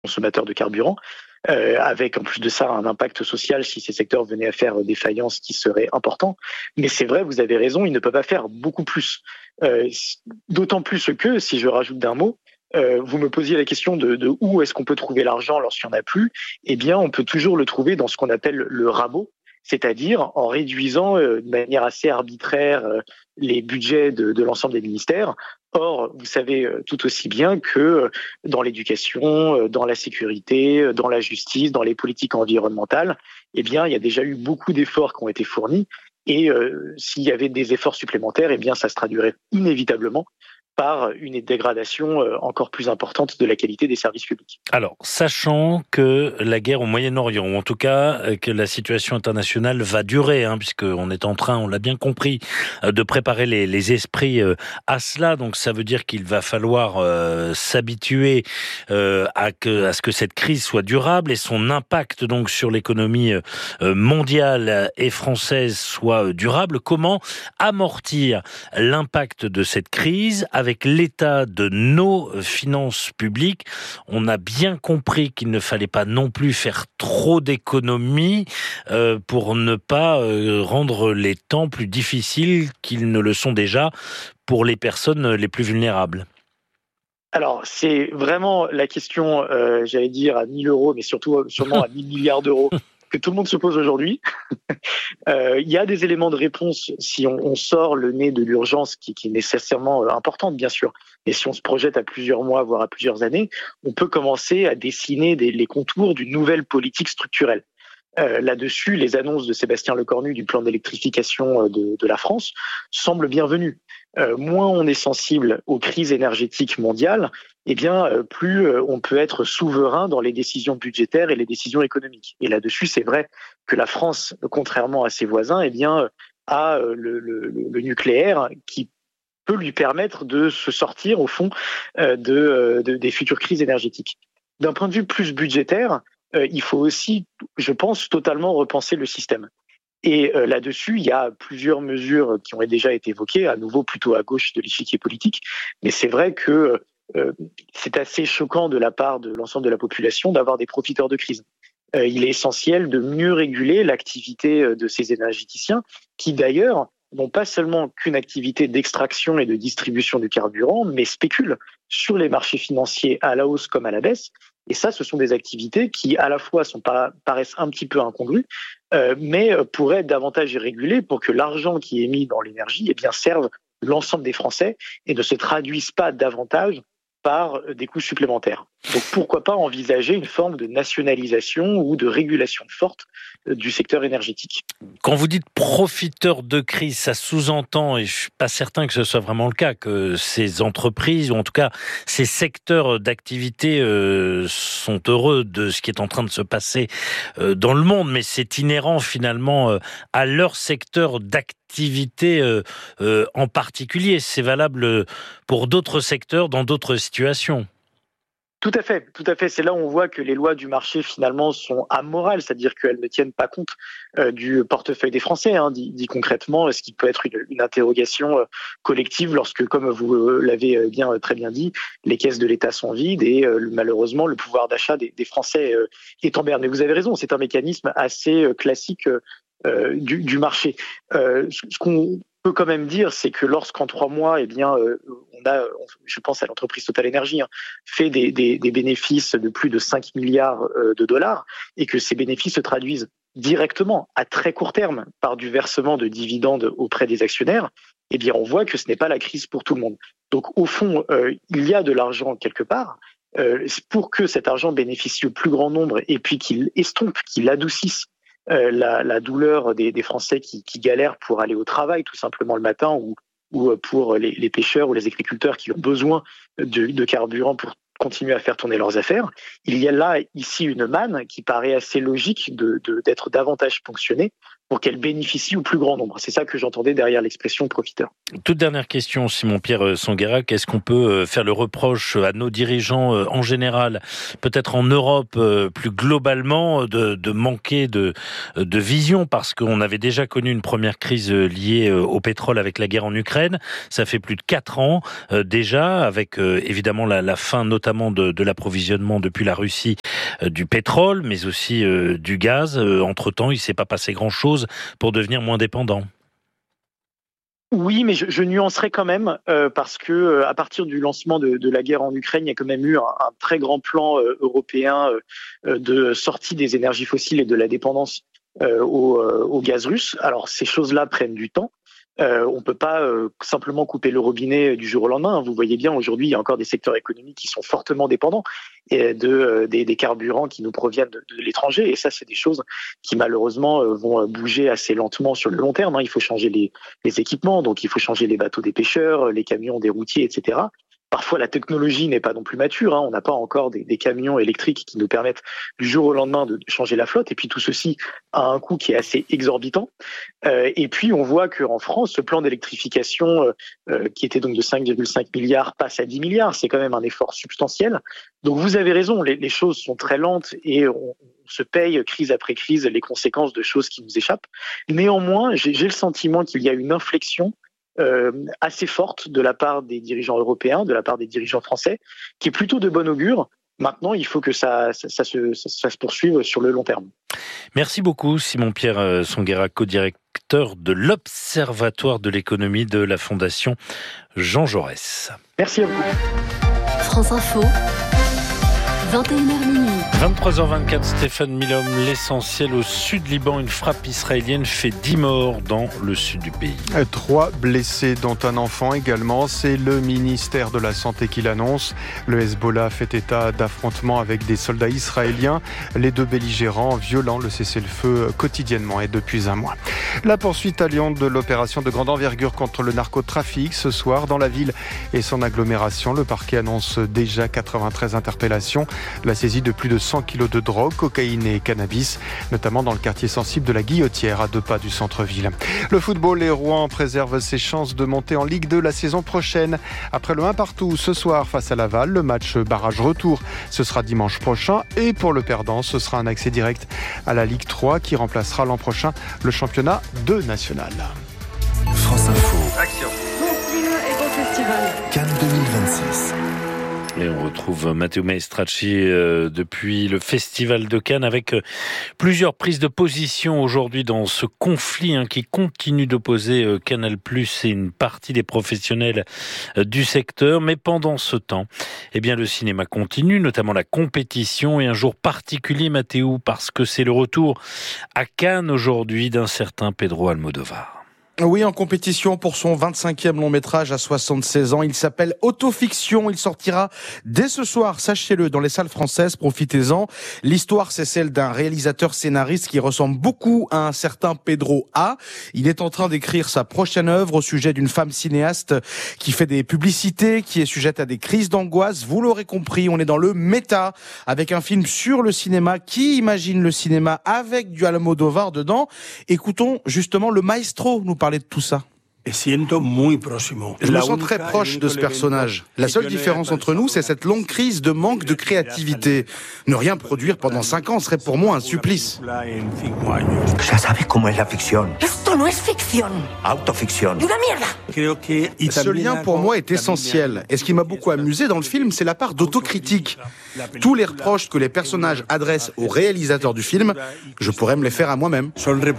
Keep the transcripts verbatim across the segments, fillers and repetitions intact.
consommateurs de carburant, euh, avec en plus de ça un impact social si ces secteurs venaient à faire défaillance qui serait important. Mais c'est vrai, vous avez raison, il ne peut pas faire beaucoup plus. Euh, d'autant plus que, si je rajoute d'un mot, euh, vous me posiez la question de, de où est-ce qu'on peut trouver l'argent lorsqu'il n'y en a plus. Eh bien, on peut toujours le trouver dans ce qu'on appelle le rabot, c'est-à-dire en réduisant euh, de manière assez arbitraire euh, les budgets de, de l'ensemble des ministères. Or, vous savez euh, tout aussi bien que euh, dans l'éducation, euh, dans la sécurité, euh, dans la justice, dans les politiques environnementales, eh bien, il y a déjà eu beaucoup d'efforts qui ont été fournis. Et euh, s'il y avait des efforts supplémentaires, eh bien, ça se traduirait inévitablement par une dégradation encore plus importante de la qualité des services publics. Alors, sachant que la guerre au Moyen-Orient, ou en tout cas que la situation internationale va durer, hein, puisqu'on est en train, on l'a bien compris, de préparer les, les esprits à cela, donc ça veut dire qu'il va falloir euh, s'habituer euh, à, que, à ce que cette crise soit durable et son impact donc sur l'économie mondiale et française soit durable. Comment amortir l'impact de cette crise avec l'état de nos finances publiques? On a bien compris qu'il ne fallait pas non plus faire trop d'économies euh, pour ne pas euh, rendre les temps plus difficiles qu'ils ne le sont déjà pour les personnes les plus vulnérables. Alors, c'est vraiment la question, euh, j'allais dire, à mille euros, mais surtout sûrement à mille milliards d'euros que tout le monde se pose aujourd'hui. euh, il y a des éléments de réponse si on, on sort le nez de l'urgence, qui, qui est nécessairement importante, bien sûr. Et si on se projette à plusieurs mois, voire à plusieurs années, on peut commencer à dessiner des, les contours d'une nouvelle politique structurelle. Euh, là-dessus, les annonces de Sébastien Lecornu du plan d'électrification de, de la France semblent bienvenues. Euh, moins on est sensible aux crises énergétiques mondiales, eh bien, euh, plus euh, on peut être souverain dans les décisions budgétaires et les décisions économiques. Et là-dessus, c'est vrai que la France, contrairement à ses voisins, eh bien, a euh, le, le, le nucléaire qui peut lui permettre de se sortir, au fond, euh, de, de, des futures crises énergétiques. D'un point de vue plus budgétaire, euh, il faut aussi, je pense, totalement repenser le système. Et euh, là-dessus, il y a plusieurs mesures qui ont déjà été évoquées, à nouveau plutôt à gauche de l'échiquier politique. Mais c'est vrai que euh, c'est assez choquant de la part de l'ensemble de la population d'avoir des profiteurs de crise. Euh, il est essentiel de mieux réguler l'activité de ces énergéticiens, qui d'ailleurs n'ont pas seulement qu'une activité d'extraction et de distribution du carburant, mais spéculent sur les marchés financiers à la hausse comme à la baisse. Et ça, ce sont des activités qui, à la fois, sont pas, paraissent un petit peu incongrues, euh, mais pourraient être davantage régulées pour que l'argent qui est mis dans l'énergie eh bien, serve l'ensemble des Français et ne se traduise pas davantage par des coûts supplémentaires. Donc pourquoi pas envisager une forme de nationalisation ou de régulation forte du secteur énergétique. Quand vous dites profiteur de crise, ça sous-entend, et je suis pas certain que ce soit vraiment le cas, que ces entreprises, ou en tout cas ces secteurs d'activité euh, sont heureux de ce qui est en train de se passer euh, dans le monde, mais c'est inhérent finalement euh, à leur secteur d'activité euh, euh, en particulier. C'est valable pour d'autres secteurs dans d'autres situations. Tout à fait, tout à fait. C'est là où on voit que les lois du marché finalement sont amorales, c'est-à-dire qu'elles ne tiennent pas compte euh, du portefeuille des Français, hein, dit, dit concrètement, ce qui peut être une, une interrogation euh, collective lorsque, comme vous euh, l'avez bien très bien dit, les caisses de l'État sont vides et euh, malheureusement le pouvoir d'achat des, des Français euh, est en berne. Mais vous avez raison, c'est un mécanisme assez euh, classique euh, du, du marché. Euh, ce, ce qu'on peut quand même dire, c'est que lorsqu'en trois mois, eh bien, euh, on a, je pense à l'entreprise Total Energy, hein, fait des, des, des bénéfices de plus de cinq milliards euh, de dollars et que ces bénéfices se traduisent directement, à très court terme, par du versement de dividendes auprès des actionnaires, eh bien, on voit que ce n'est pas la crise pour tout le monde. Donc, au fond, euh, il y a de l'argent quelque part. Euh, pour que cet argent bénéficie au plus grand nombre et puis qu'il estompe, qu'il adoucisse Euh, la, la douleur des, des Français qui, qui galèrent pour aller au travail tout simplement le matin ou, ou pour les, les pêcheurs ou les agriculteurs qui ont besoin de, de carburant pour continuer à faire tourner leurs affaires. Il y a là ici une manne qui paraît assez logique de, de, d'être davantage ponctionnée pour qu'elle bénéficie au plus grand nombre. C'est ça que j'entendais derrière l'expression profiteur. Toute dernière question, Simon-Pierre Sanguérac. Est-ce qu'on peut faire le reproche à nos dirigeants en général, peut-être en Europe plus globalement, de, de manquer de, de vision, parce qu'on avait déjà connu une première crise liée au pétrole avec la guerre en Ukraine. Ça fait plus de quatre ans euh, déjà, avec euh, évidemment la, la fin notamment de, de l'approvisionnement depuis la Russie euh, du pétrole, mais aussi euh, du gaz. Euh, entre-temps, il ne s'est pas passé grand-chose pour devenir moins dépendant. Oui, mais je, je nuancerai quand même euh, parce que euh, à partir du lancement de, de la guerre en Ukraine, il y a quand même eu un, un très grand plan euh, européen euh, de sortie des énergies fossiles et de la dépendance euh, au, euh, au gaz russe. Alors ces choses-là prennent du temps. Euh, on peut pas euh, simplement couper le robinet du jour au lendemain. Vous voyez bien, aujourd'hui, il y a encore des secteurs économiques qui sont fortement dépendants et de euh, des, des carburants qui nous proviennent de, de l'étranger. Et ça, c'est des choses qui malheureusement euh, vont bouger assez lentement sur le long terme. Hein. Il faut changer les, les équipements, donc il faut changer les bateaux des pêcheurs, les camions des routiers, et cetera. Parfois, la technologie n'est pas non plus mature. Hein. On n'a pas encore des, des camions électriques qui nous permettent du jour au lendemain de changer la flotte. Et puis tout ceci a un coût qui est assez exorbitant. Euh, et puis on voit qu'en France, ce plan d'électrification euh, qui était donc de cinq virgule cinq milliards passe à dix milliards. C'est quand même un effort substantiel. Donc vous avez raison, les, les choses sont très lentes et on, on se paye crise après crise les conséquences de choses qui nous échappent. Néanmoins, j'ai, j'ai le sentiment qu'il y a une inflexion Euh, assez forte de la part des dirigeants européens, de la part des dirigeants français, qui est plutôt de bon augure. Maintenant, il faut que ça, ça, ça, se, ça, ça se poursuive sur le long terme. Merci beaucoup, Simon-Pierre Sanguérac, co-directeur de l'Observatoire de l'économie de la Fondation Jean Jaurès. Merci à vous. France Info, vingt et une heures minuit. vingt-trois heures vingt-quatre, Stéphane Milhomme, l'essentiel au sud Liban. Une frappe israélienne fait dix morts dans le sud du pays. Trois blessés, dont un enfant également. C'est le ministère de la Santé qui l'annonce. Le Hezbollah fait état d'affrontements avec des soldats israéliens. Les deux belligérants violant le cessez-le-feu quotidiennement et depuis un mois. La poursuite à Lyon de l'opération de grande envergure contre le narcotrafic. Ce soir, dans la ville et son agglomération, le parquet annonce déjà quatre-vingt-treize interpellations. La saisie de plus de cent kilos de drogue, cocaïne et cannabis, notamment dans le quartier sensible de la Guillotière, à deux pas du centre-ville. Le football, les Rouen préservent ses chances de monter en Ligue deux la saison prochaine. Après le un partout ce soir face à Laval, le match barrage retour, ce sera dimanche prochain. Et pour le perdant, ce sera un accès direct à la Ligue trois qui remplacera l'an prochain le championnat deux national. France Info. Action. Cannes deux mille vingt-six. Et on retrouve Matteo Maestracci euh, depuis le Festival de Cannes avec euh, plusieurs prises de position aujourd'hui dans ce conflit hein, qui continue d'opposer euh, Canal+ et une partie des professionnels euh, du secteur. Mais pendant ce temps, eh bien, le cinéma continue, notamment la compétition. Et un jour particulier, Matteo, parce que c'est le retour à Cannes aujourd'hui d'un certain Pedro Almodóvar. Oui, en compétition pour son vingt-cinquième long métrage à soixante-seize ans. Il s'appelle Autofiction. Il sortira dès ce soir, sachez-le, dans les salles françaises. Profitez-en. L'histoire, c'est celle d'un réalisateur scénariste qui ressemble beaucoup à un certain Pedro A. Il est en train d'écrire sa prochaine œuvre au sujet d'une femme cinéaste qui fait des publicités, qui est sujette à des crises d'angoisse. Vous l'aurez compris, on est dans le méta avec un film sur le cinéma. Qui imagine le cinéma avec du Almodóvar dedans? Écoutons justement le maestro nous parler de tout ça. Je me sens très proche de ce personnage. La seule différence entre nous, c'est cette longue crise de manque de créativité. Ne rien produire pendant cinq ans serait pour moi un supplice. Ya sabes cómo es la ficción. Esto no es ficción. Autoficción. Una mierda. Ce lien pour moi est essentiel. Et ce qui m'a beaucoup amusé dans le film, c'est la part d'autocritique. Tous les reproches que les personnages adressent au réalisateur du film, je pourrais me les faire à moi-même.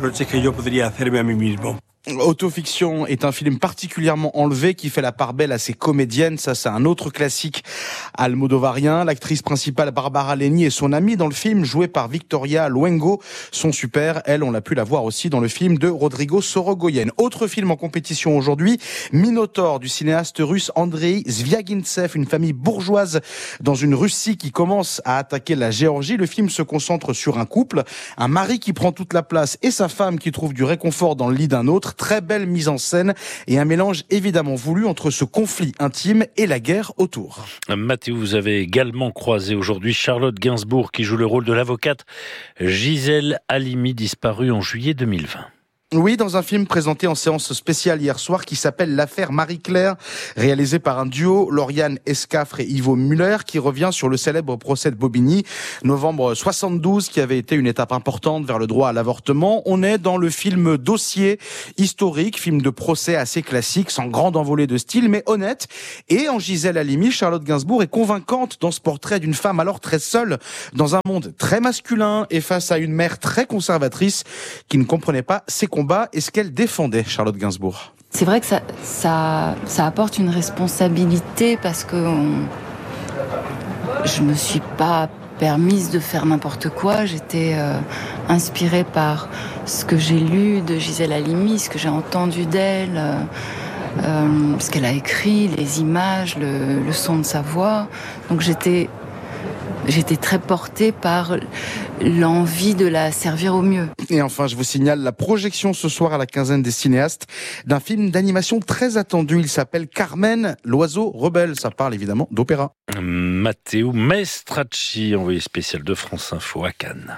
Autofiction est un film particulièrement enlevé qui fait la part belle à ses comédiennes. Ça, c'est un autre classique almodovarien. L'actrice principale Barbara Leni et son amie dans le film, jouée par Victoria Luengo, sont super. Elle, on l'a pu la voir aussi dans le film de Rodrigo Sorogoyen. Autre film en compétition aujourd'hui, Minotaure du cinéaste russe Andrei Zvyagintsev, une famille bourgeoise dans une Russie qui commence à attaquer la Géorgie. Le film se concentre sur un couple, un mari qui prend toute la place et sa femme qui trouve du réconfort dans le lit d'un autre. Très belle mise en scène et un mélange évidemment voulu entre ce conflit intime et la guerre autour. Mathieu, vous avez également croisé aujourd'hui Charlotte Gainsbourg qui joue le rôle de l'avocate Gisèle Halimi, disparue en juillet deux mille vingt. Oui, dans un film présenté en séance spéciale hier soir qui s'appelle L'affaire Marie-Claire, réalisé par un duo, Lauriane Escafre et Ivo Muller, qui revient sur le célèbre procès de Bobigny, novembre soixante-douze, qui avait été une étape importante vers le droit à l'avortement. On est dans le film dossier historique, film de procès assez classique, sans grande envolée de style, mais honnête. Et en Gisèle Halimi, Charlotte Gainsbourg est convaincante dans ce portrait d'une femme alors très seule, dans un monde très masculin et face à une mère très conservatrice qui ne comprenait pas ses combats et ce qu'elle défendait, Charlotte Gainsbourg. C'est vrai que ça, ça, ça apporte une responsabilité parce que on... je me suis pas permise de faire n'importe quoi. J'étais euh, inspirée par ce que j'ai lu de Gisèle Halimi, ce que j'ai entendu d'elle, euh, euh, ce qu'elle a écrit, les images, le, le son de sa voix. Donc j'étais J'étais très portée par l'envie de la servir au mieux. Et enfin, je vous signale la projection ce soir à la quinzaine des cinéastes d'un film d'animation très attendu. Il s'appelle Carmen, l'oiseau rebelle. Ça parle évidemment d'opéra. Matteo Maestracci, envoyé spécial de France Info à Cannes.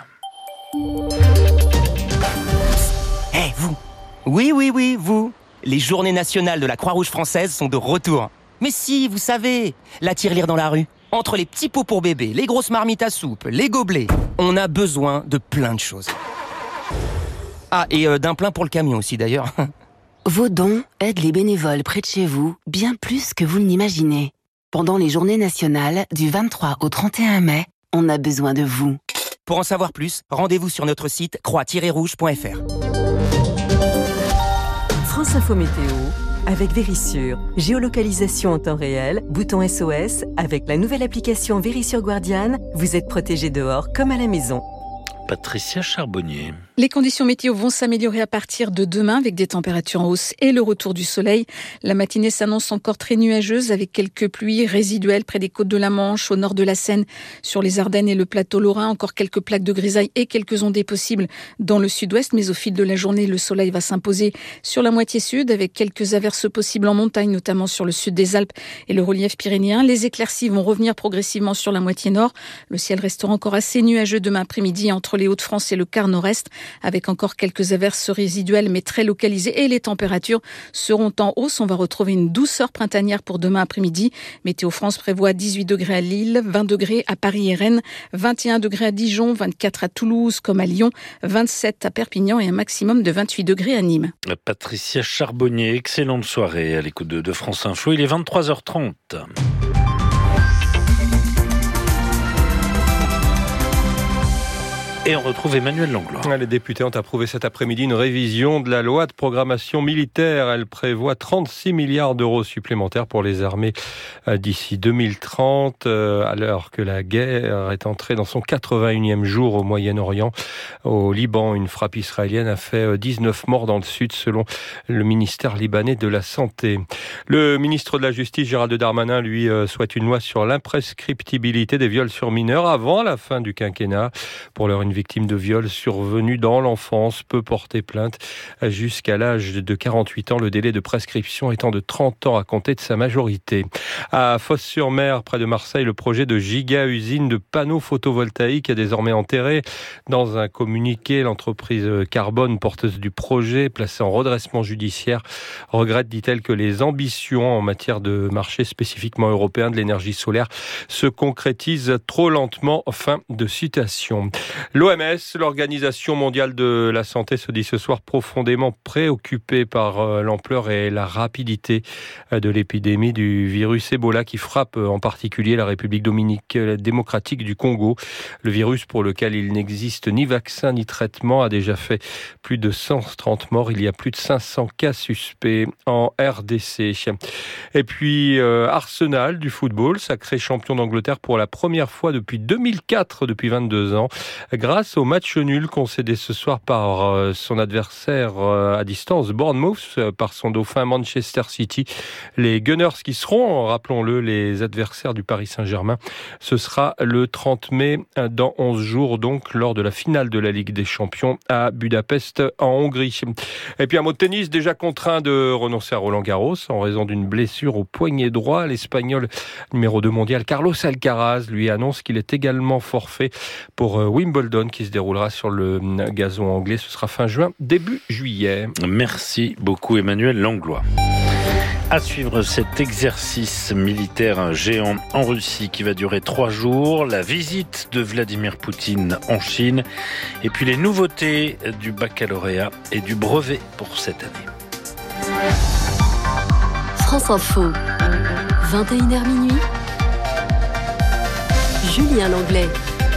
Eh, hey, vous! Oui, oui, oui, vous! Les journées nationales de la Croix-Rouge française sont de retour. Mais si, vous savez, la tirelire dans la rue. Entre les petits pots pour bébé, les grosses marmites à soupe, les gobelets, on a besoin de plein de choses. Ah, et euh, d'un plein pour le camion aussi d'ailleurs. Vos dons aident les bénévoles près de chez vous bien plus que vous ne l'imaginez. Pendant les journées nationales du vingt-trois au trente et un mai, on a besoin de vous. Pour en savoir plus, rendez-vous sur notre site croix tiret rouge point f r. France Info Météo avec Vérissure. Géolocalisation en temps réel, bouton S O S. Avec la nouvelle application Vérissure Guardian, vous êtes protégé dehors comme à la maison. Patricia Charbonnier. Les conditions météo vont s'améliorer à partir de demain avec des températures en hausse et le retour du soleil. La matinée s'annonce encore très nuageuse avec quelques pluies résiduelles près des côtes de la Manche, au nord de la Seine, sur les Ardennes et le plateau lorrain. Encore quelques plaques de grisaille et quelques ondées possibles dans le sud-ouest. Mais au fil de la journée, le soleil va s'imposer sur la moitié sud avec quelques averses possibles en montagne, notamment sur le sud des Alpes et le relief pyrénéen. Les éclaircies vont revenir progressivement sur la moitié nord. Le ciel restera encore assez nuageux demain après-midi entre les Hauts-de-France et le quart nord-est, avec encore quelques averses résiduelles mais très localisées, et les températures seront en hausse. On va retrouver une douceur printanière pour demain après-midi. Météo France prévoit dix-huit degrés à Lille, vingt degrés à Paris et Rennes, vingt et un degrés à Dijon, vingt-quatre à Toulouse comme à Lyon, vingt-sept à Perpignan et un maximum de vingt-huit degrés à Nîmes. Patricia Charbonnier, excellente soirée à l'écoute de, de France Info. Il est vingt-trois heures trente. Et on retrouve Emmanuel Langlois. Les députés ont approuvé cet après-midi une révision de la loi de programmation militaire. Elle prévoit trente-six milliards d'euros supplémentaires pour les armées d'ici deux mille trente, à l'heure que la guerre est entrée dans son quatre-vingt-unième jour au Moyen-Orient. Au Liban, une frappe israélienne a fait dix-neuf morts dans le sud, selon le ministère libanais de la Santé. Le ministre de la Justice, Gérald Darmanin, lui, souhaite une loi sur l'imprescriptibilité des viols sur mineurs avant la fin du quinquennat. Pour l'heure, une victime de viol survenu dans l'enfance peut porter plainte jusqu'à l'âge de quarante-huit ans, le délai de prescription étant de trente ans à compter de sa majorité. À Fos-sur-Mer, près de Marseille, le projet de giga-usine de panneaux photovoltaïques est désormais enterré. Dans un communiqué, l'entreprise Carbone, porteuse du projet, placée en redressement judiciaire, regrette, dit-elle, que les ambitions en matière de marché spécifiquement européen de l'énergie solaire se concrétisent trop lentement. Fin de citation. L'O M S, l'Organisation mondiale de la santé, se dit ce soir profondément préoccupée par l'ampleur et la rapidité de l'épidémie du virus Ebola qui frappe en particulier la République démocratique du Congo. Le virus, pour lequel il n'existe ni vaccin ni traitement, a déjà fait plus de cent trente morts. Il y a plus de cinq cents cas suspects en R D C. Et puis euh, Arsenal du football, sacré champion d'Angleterre pour la première fois depuis deux mille quatre, depuis vingt-deux ans. Grâce au match nul concédé ce soir par son adversaire à distance, Bournemouth, par son dauphin Manchester City. Les Gunners qui seront, rappelons-le, les adversaires du Paris Saint-Germain, ce sera le trente mai, dans onze jours, donc, lors de la finale de la Ligue des Champions à Budapest, en Hongrie. Et puis un mot de tennis, déjà contraint de renoncer à Roland-Garros en raison d'une blessure au poignet droit. L'Espagnol numéro deux mondial Carlos Alcaraz lui annonce qu'il est également forfait pour Wimbledon cyclone qui se déroulera sur le gazon anglais. Ce sera fin juin, début juillet. Merci beaucoup Emmanuel Langlois. À suivre cet exercice militaire géant en Russie qui va durer trois jours, la visite de Vladimir Poutine en Chine et puis les nouveautés du baccalauréat et du brevet pour cette année. France Info, vingt et une heures minuit. Julien Langlais.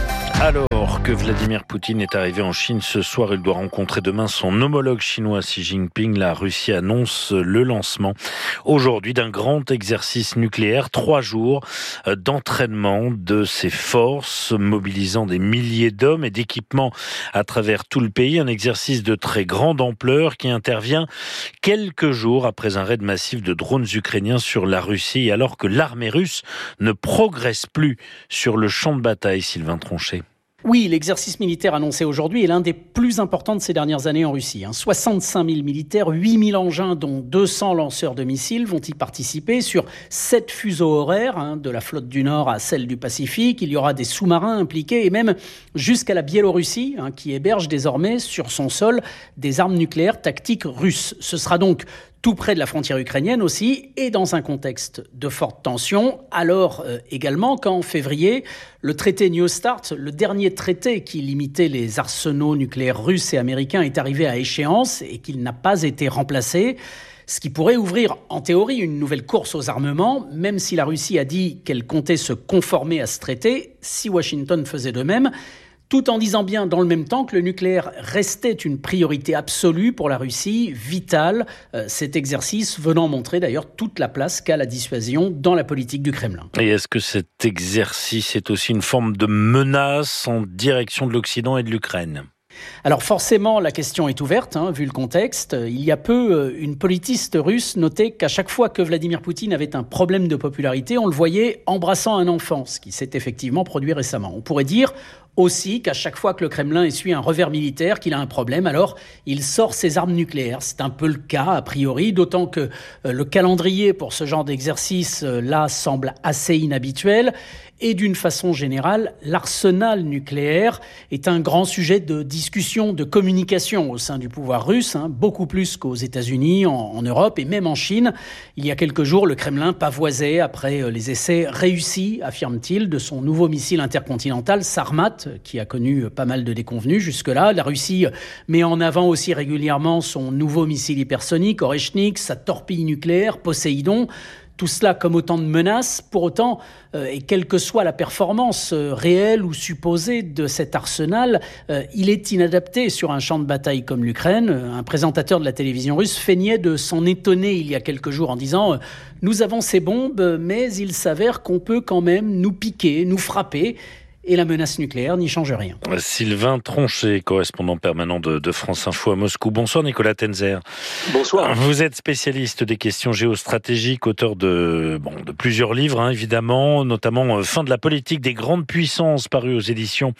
Alors que Vladimir Poutine est arrivé en Chine ce soir, il doit rencontrer demain son homologue chinois Xi Jinping. La Russie annonce le lancement aujourd'hui d'un grand exercice nucléaire, trois jours d'entraînement de ses forces, mobilisant des milliers d'hommes et d'équipements à travers tout le pays. Un exercice de très grande ampleur qui intervient quelques jours après un raid massif de drones ukrainiens sur la Russie, alors que l'armée russe ne progresse plus sur le champ de bataille. Sylvain Tronchet. Oui, l'exercice militaire annoncé aujourd'hui est l'un des plus importants de ces dernières années en Russie. soixante-cinq mille militaires, huit mille engins, dont deux cents lanceurs de missiles vont y participer sur sept fuseaux horaires, de la flotte du Nord à celle du Pacifique. Il y aura des sous-marins impliqués et même jusqu'à la Biélorussie, qui héberge désormais sur son sol des armes nucléaires tactiques russes. Ce sera donc tout près de la frontière ukrainienne aussi, et dans un contexte de forte tension. Alors euh, également qu'en février, le traité New START, le dernier traité qui limitait les arsenaux nucléaires russes et américains, est arrivé à échéance et qu'il n'a pas été remplacé. Ce qui pourrait ouvrir, en théorie, une nouvelle course aux armements, même si la Russie a dit qu'elle comptait se conformer à ce traité, si Washington faisait de même, tout en disant bien dans le même temps que le nucléaire restait une priorité absolue pour la Russie, vitale, euh, cet exercice venant montrer d'ailleurs toute la place qu'a la dissuasion dans la politique du Kremlin. Et est-ce que cet exercice est aussi une forme de menace en direction de l'Occident et de l'Ukraine ? Alors forcément, la question est ouverte, hein, vu le contexte. Il y a peu, une politiste russe notait qu'à chaque fois que Vladimir Poutine avait un problème de popularité, on le voyait embrassant un enfant, ce qui s'est effectivement produit récemment. On pourrait dire aussi qu'à chaque fois que le Kremlin essuie un revers militaire, qu'il a un problème, alors il sort ses armes nucléaires. C'est un peu le cas, a priori, d'autant que euh, le calendrier pour ce genre d'exercice, euh, là, semble assez inhabituel. Et d'une façon générale, l'arsenal nucléaire est un grand sujet de discussion, de communication au sein du pouvoir russe, hein, beaucoup plus qu'aux États-Unis, en, en Europe et même en Chine. Il y a quelques jours, le Kremlin pavoisait après les essais réussis, affirme-t-il, de son nouveau missile intercontinental Sarmat, qui a connu pas mal de déconvenues jusque-là. La Russie met en avant aussi régulièrement son nouveau missile hypersonique, Oreshnik, sa torpille nucléaire, Poséidon. Tout cela comme autant de menaces. Pour autant, euh, et quelle que soit la performance euh, réelle ou supposée de cet arsenal, euh, il est inadapté sur un champ de bataille comme l'Ukraine. Un présentateur de la télévision russe feignait de s'en étonner il y a quelques jours en disant euh, « Nous avons ces bombes, mais il s'avère qu'on peut quand même nous piquer, nous frapper ». Et la menace nucléaire n'y change rien. Sylvain Tronchet, correspondant permanent de, de France Info à Moscou. Bonsoir Nicolas Tenzer. Bonsoir. Vous êtes spécialiste des questions géostratégiques, auteur de, bon, de plusieurs livres, hein, évidemment, notamment euh, Fin de la politique des grandes puissances, paru aux éditions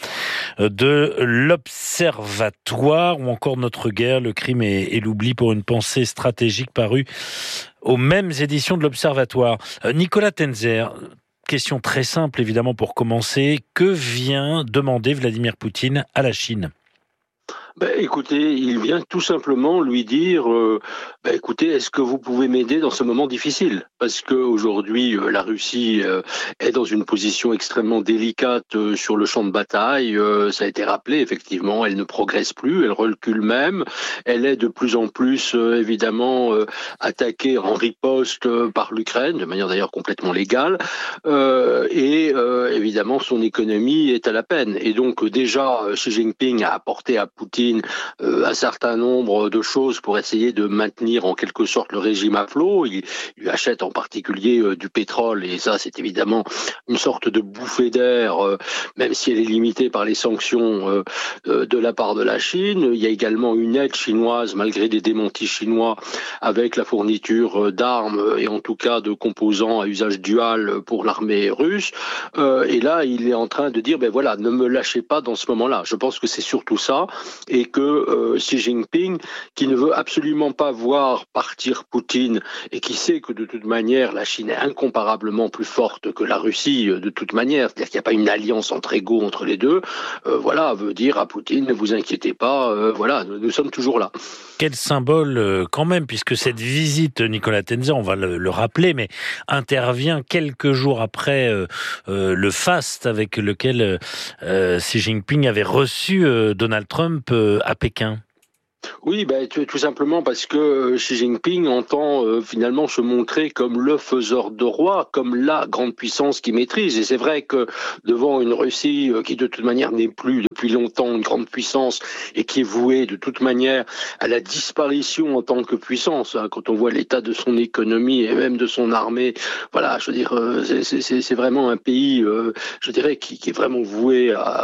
de l'Observatoire, ou encore Notre guerre, le crime et, et l'oubli pour une pensée stratégique, paru aux mêmes éditions de l'Observatoire. Euh, Nicolas Tenzer, question très simple, évidemment, pour commencer. Que vient demander Vladimir Poutine à la Chine ? Ben, écoutez, il vient tout simplement lui dire euh, ben, écoutez, est-ce que vous pouvez m'aider dans ce moment difficile ? Parce qu'aujourd'hui, euh, la Russie euh, est dans une position extrêmement délicate euh, sur le champ de bataille. Euh, ça a été rappelé, effectivement, elle ne progresse plus, elle recule même. Elle est de plus en plus, euh, évidemment, euh, attaquée en riposte euh, par l'Ukraine, de manière d'ailleurs complètement légale. Euh, et euh, évidemment, son économie est à la peine. Et donc, euh, déjà, Xi Jinping a apporté à Poutine Euh, un certain nombre de choses pour essayer de maintenir en quelque sorte le régime à flot. Il, il lui achète en particulier euh, du pétrole et ça c'est évidemment une sorte de bouffée d'air, euh, même si elle est limitée par les sanctions euh, euh, de la part de la Chine. Il y a également une aide chinoise malgré des démentis chinois avec la fourniture euh, d'armes et en tout cas de composants à usage dual pour l'armée russe. Euh, et là il est en train de dire ben voilà, ne me lâchez pas dans ce moment-là. Je pense que c'est surtout ça. Et et que euh, Xi Jinping, qui ne veut absolument pas voir partir Poutine et qui sait que de toute manière la Chine est incomparablement plus forte que la Russie de toute manière, c'est-à-dire qu'il n'y a pas une alliance entre égaux entre les deux, euh, voilà, veut dire à Poutine, ne vous inquiétez pas, euh, voilà, nous, nous sommes toujours là. Quel symbole euh, quand même, puisque cette visite, Nicolas Tenzer, on va le, le rappeler, mais intervient quelques jours après euh, euh, le faste avec lequel euh, Xi Jinping avait reçu euh, Donald Trump euh, à Pékin. Oui, ben, tout, tout simplement parce que Xi Jinping entend euh, finalement se montrer comme le faiseur de roi, comme la grande puissance qui maîtrise. Et c'est vrai que devant une Russie euh, qui de toute manière n'est plus depuis longtemps une grande puissance et qui est vouée de toute manière à la disparition en tant que puissance, hein, quand on voit l'état de son économie et même de son armée, voilà, je veux dire, euh, c'est, c'est, c'est vraiment un pays, euh, je dirais, qui, qui est vraiment voué à,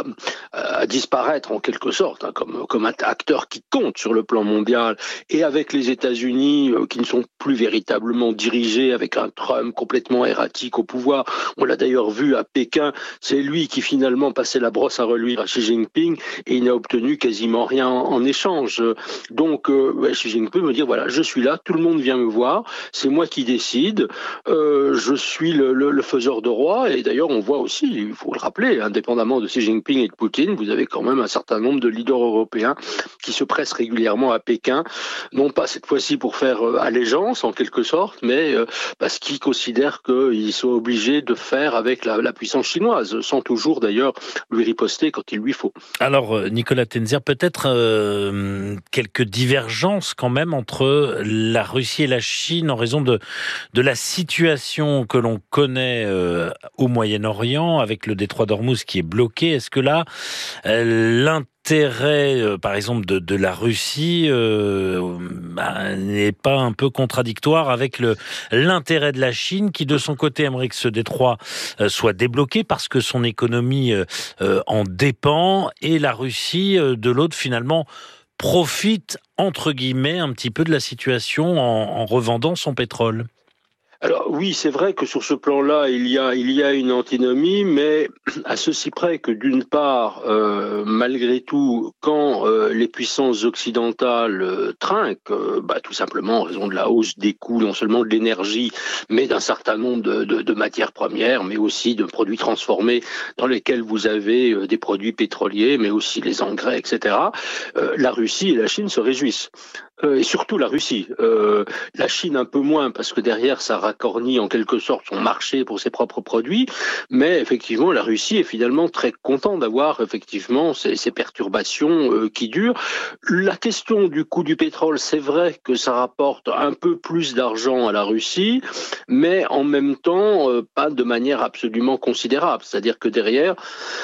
à disparaître en quelque sorte, hein, comme, comme un acteur qui compte sur le plan mondial, et avec les États-Unis euh, qui ne sont plus véritablement dirigés, avec un Trump complètement erratique au pouvoir. On l'a d'ailleurs vu à Pékin, c'est lui qui finalement passait la brosse à reluire à Xi Jinping et il n'a obtenu quasiment rien en, en échange. Donc euh, ouais, Xi Jinping me dire voilà, je suis là, tout le monde vient me voir, c'est moi qui décide, euh, je suis le, le, le faiseur de roi. Et d'ailleurs on voit aussi, il faut le rappeler, indépendamment de Xi Jinping et de Poutine, vous avez quand même un certain nombre de leaders européens qui se pressent régulièrement à Pékin, non pas cette fois-ci pour faire euh, allégeance en quelque sorte, mais euh, parce qu'ils considèrent qu'ils sont obligés de faire avec la, la puissance chinoise, sans toujours d'ailleurs lui riposter quand il lui faut. Alors Nicolas Tenzer, peut-être euh, quelques divergences quand même entre la Russie et la Chine en raison de, de la situation que l'on connaît euh, au Moyen-Orient avec le détroit d'Ormuz qui est bloqué. Est-ce que là, euh, l'intérêt L'intérêt, euh, par exemple, de, de la Russie euh, bah, n'est pas un peu contradictoire avec le, l'intérêt de la Chine qui, de son côté, aimerait que ce détroit euh, soit débloqué parce que son économie euh, euh, en dépend, et la Russie, euh, de l'autre, finalement, profite, entre guillemets, un petit peu de la situation en, en revendant son pétrole. Alors oui, c'est vrai que sur ce plan-là, il y a il y a une antinomie, mais à ceci près que d'une part, euh, malgré tout, quand euh, les puissances occidentales euh, trinquent, euh, bah, tout simplement en raison de la hausse des coûts, non seulement de l'énergie, mais d'un certain nombre de, de, de matières premières, mais aussi de produits transformés dans lesquels vous avez euh, des produits pétroliers, mais aussi les engrais, et cetera. Euh, la Russie et la Chine se réjouissent. Euh, et surtout la Russie. Euh, la Chine un peu moins, parce que derrière ça racornit en quelque sorte son marché pour ses propres produits, mais effectivement la Russie est finalement très contente d'avoir effectivement ces, ces perturbations euh, qui durent. La question du coût du pétrole, c'est vrai que ça rapporte un peu plus d'argent à la Russie, mais en même temps euh, pas de manière absolument considérable. C'est-à-dire que derrière,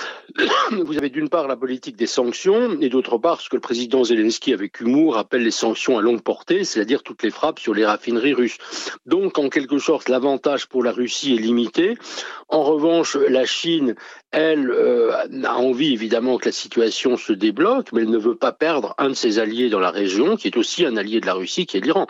vous avez d'une part la politique des sanctions et d'autre part ce que le président Zelensky avec humour appelle les sanctions à longue portée, c'est-à-dire toutes les frappes sur les raffineries russes. Donc en quelque sorte l'avantage pour la Russie est limité. En revanche, la Chine, elle, euh, a envie évidemment que la situation se débloque, mais elle ne veut pas perdre un de ses alliés dans la région, qui est aussi un allié de la Russie, qui est l'Iran.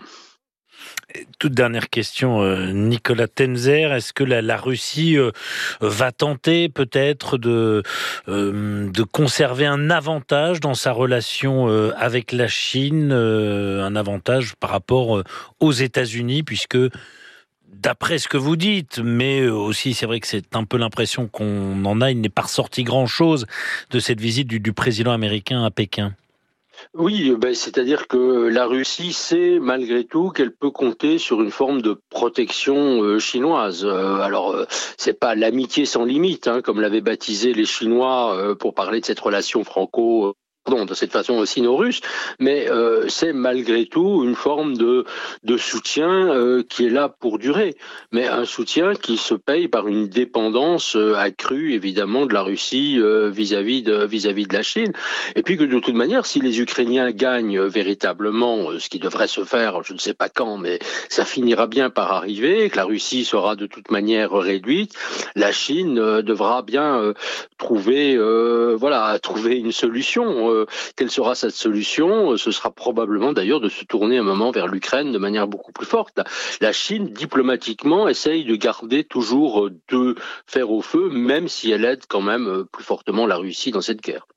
Toute dernière question, euh, Nicolas Tenzer, est-ce que la, la Russie euh, va tenter peut-être de, euh, de conserver un avantage dans sa relation euh, avec la Chine, euh, un avantage par rapport euh, aux États-Unis, puisque d'après ce que vous dites, mais aussi c'est vrai que c'est un peu l'impression qu'on en a, il n'est pas ressorti grand-chose de cette visite du, du président américain à Pékin. Oui, ben, c'est-à-dire que la Russie sait malgré tout qu'elle peut compter sur une forme de protection euh, chinoise. Euh, alors, euh, c'est pas l'amitié sans limite, hein, comme l'avaient baptisé les Chinois euh, pour parler de cette relation franco- euh, Pardon, de cette façon sino-russe, mais euh, c'est malgré tout une forme de, de soutien euh, qui est là pour durer, mais un soutien qui se paye par une dépendance euh, accrue évidemment de la Russie euh, vis-à-vis de vis-à-vis de la Chine, et puis que de toute manière, si les Ukrainiens gagnent véritablement, euh, ce qui devrait se faire, je ne sais pas quand, mais ça finira bien par arriver, que la Russie sera de toute manière réduite, la Chine euh, devra bien euh, trouver, euh, voilà, trouver une solution. Euh, quelle sera cette solution ? Ce sera probablement d'ailleurs de se tourner un moment vers l'Ukraine de manière beaucoup plus forte. La, la Chine, diplomatiquement, essaye de garder toujours deux fers au feu, même si elle aide quand même plus fortement la Russie dans cette guerre.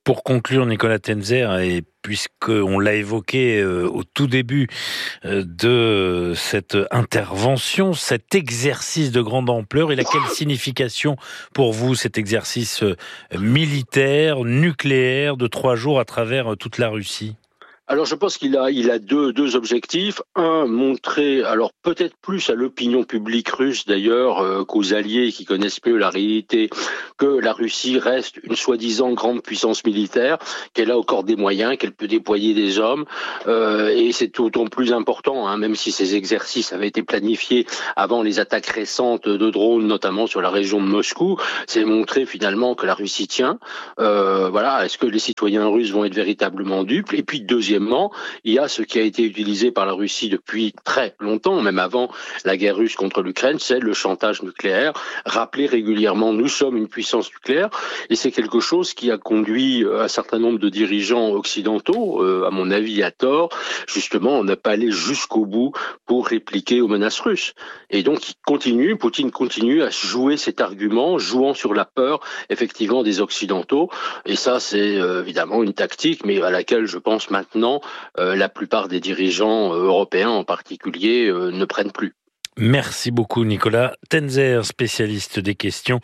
Pour conclure, Nicolas Tenzer, et puisqu'on l'a évoqué euh, au tout début euh, de cette intervention, cet exercice de grande ampleur, il a quelle signification pour vous, cet exercice euh, militaire, nucléaire de trois jours à travers euh, toute la Russie ? Alors je pense qu'il a, il a deux, deux objectifs. Un, montrer, alors peut-être plus à l'opinion publique russe d'ailleurs euh, qu'aux alliés qui connaissent mieux la réalité, que la Russie reste une soi-disant grande puissance militaire, qu'elle a encore des moyens, qu'elle peut déployer des hommes. Euh, et c'est d'autant plus important, hein, même si ces exercices avaient été planifiés avant les attaques récentes de drones, notamment sur la région de Moscou, c'est montrer finalement que la Russie tient. Euh, voilà, est-ce que les citoyens russes vont être véritablement dupes ? Et puis deuxième Deuxièmement, il y a ce qui a été utilisé par la Russie depuis très longtemps, même avant la guerre russe contre l'Ukraine, c'est le chantage nucléaire. Rappeler régulièrement, nous sommes une puissance nucléaire, et c'est quelque chose qui a conduit un certain nombre de dirigeants occidentaux, euh, à mon avis à tort, justement, à ne pas aller jusqu'au bout pour répliquer aux menaces russes. Et donc, il continue, Poutine continue à jouer cet argument, jouant sur la peur, effectivement, des Occidentaux. Et ça, c'est euh, évidemment une tactique, mais à laquelle je pense maintenant Euh, la plupart des dirigeants euh, européens en particulier euh, ne prennent plus. Merci beaucoup Nicolas Tenzer, spécialiste des questions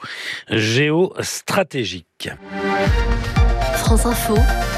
géostratégiques. France Info,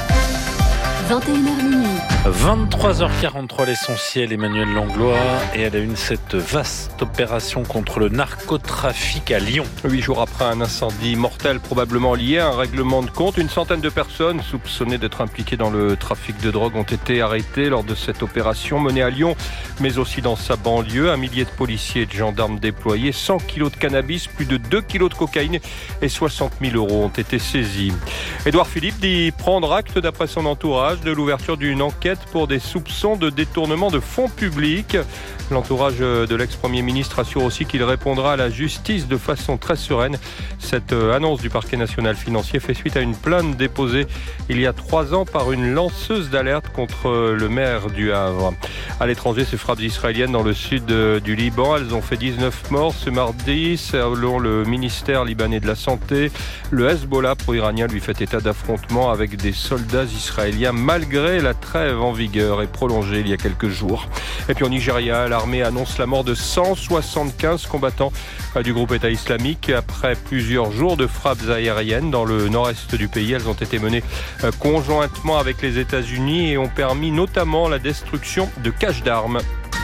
vingt et une heures minuit. vingt-trois heures quarante-trois, l'essentiel, Emmanuel Langlois, et à la une, cette vaste opération contre le narcotrafic à Lyon. Huit jours après un incendie mortel probablement lié à un règlement de compte, une centaine de personnes soupçonnées d'être impliquées dans le trafic de drogue ont été arrêtées lors de cette opération menée à Lyon, mais aussi dans sa banlieue. Un millier de policiers et de gendarmes déployés, cent kilos de cannabis, plus de deux kilos de cocaïne et soixante mille euros ont été saisis. Édouard Philippe dit prendre acte, d'après son entourage, de l'ouverture d'une enquête pour des soupçons de détournement de fonds publics. L'entourage de l'ex-premier ministre assure aussi qu'il répondra à la justice de façon très sereine. Cette annonce du parquet national financier fait suite à une plainte déposée il y a trois ans par une lanceuse d'alerte contre le maire du Havre. À l'étranger, ces frappes israéliennes dans le sud du Liban, elles ont fait dix-neuf morts ce mardi, selon le ministère libanais de la Santé. Le Hezbollah pro-iranien lui fait état d'affrontements avec des soldats israéliens malgré la trêve en vigueur et prolongée il y a quelques jours. Et puis au Nigeria, l'armée annonce la mort de cent soixante-quinze combattants du groupe État islamique. Après plusieurs jours de frappes aériennes dans le nord-est du pays, elles ont été menées conjointement avec les États-Unis et ont permis notamment la destruction de caches d'armes.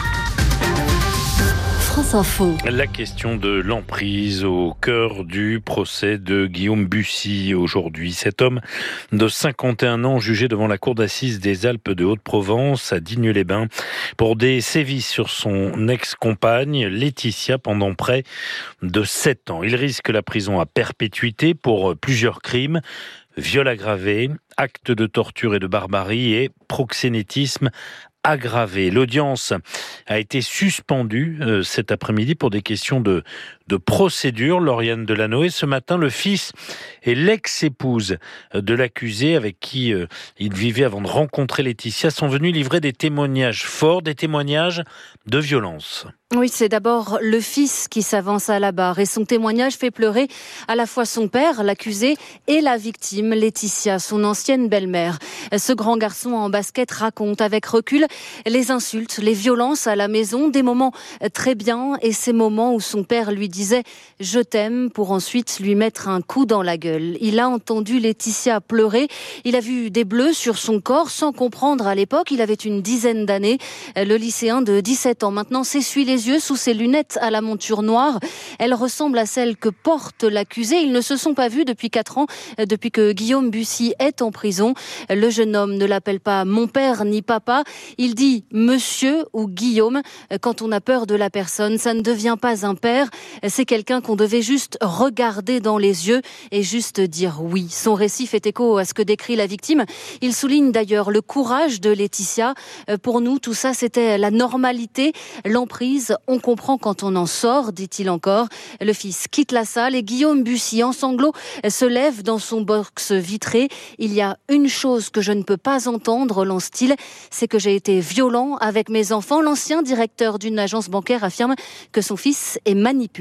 France Info. La question de l'emprise au cœur du procès de Guillaume Bussy aujourd'hui. Cet homme de cinquante et un ans jugé devant la cour d'assises des Alpes de Haute-Provence à Digne-les-Bains pour des sévices sur son ex-compagne Laetitia pendant près de sept ans. Il risque la prison à perpétuité pour plusieurs crimes: viol aggravé, acte de torture et de barbarie et proxénétisme aggravé. L'audience a été suspendue euh, cet après-midi pour des questions de, de procédure. Lauriane Delanoë, ce matin, le fils et l'ex-épouse de l'accusé avec qui euh, il vivait avant de rencontrer Laetitia sont venus livrer des témoignages forts, des témoignages de violence. Oui, c'est d'abord le fils qui s'avance à la barre et son témoignage fait pleurer à la fois son père, l'accusé, et la victime, Laetitia, son ancienne belle-mère. Ce grand garçon en basket raconte avec recul les insultes, les violences à la maison, des moments très bien et ces moments où son père lui disait « je t'aime » pour ensuite lui mettre un coup dans la gueule. Il a entendu Laetitia pleurer, il a vu des bleus sur son corps sans comprendre à l'époque, il avait une dizaine d'années. Le lycéen de dix-sept ans maintenant s'essuie les yeux sous ses lunettes à la monture noire. Elle ressemble à celle que porte l'accusé. Ils ne se sont pas vus depuis quatre ans, depuis que Guillaume Bussy est en prison. Le jeune homme ne l'appelle pas mon père ni papa. Il dit monsieur ou Guillaume. Quand on a peur de la personne, ça ne devient pas un père. C'est quelqu'un qu'on devait juste regarder dans les yeux et juste dire oui. Son récit fait écho à ce que décrit la victime. Il souligne d'ailleurs le courage de Laetitia. Pour nous, tout ça, c'était la normalité, l'emprise. On comprend quand on en sort, dit-il encore. Le fils quitte la salle et Guillaume Bussy, en sanglots, se lève dans son box vitré. Il y a une chose que je ne peux pas entendre, lance-t-il, c'est que j'ai été violent avec mes enfants. L'ancien directeur d'une agence bancaire affirme que son fils est manipulé.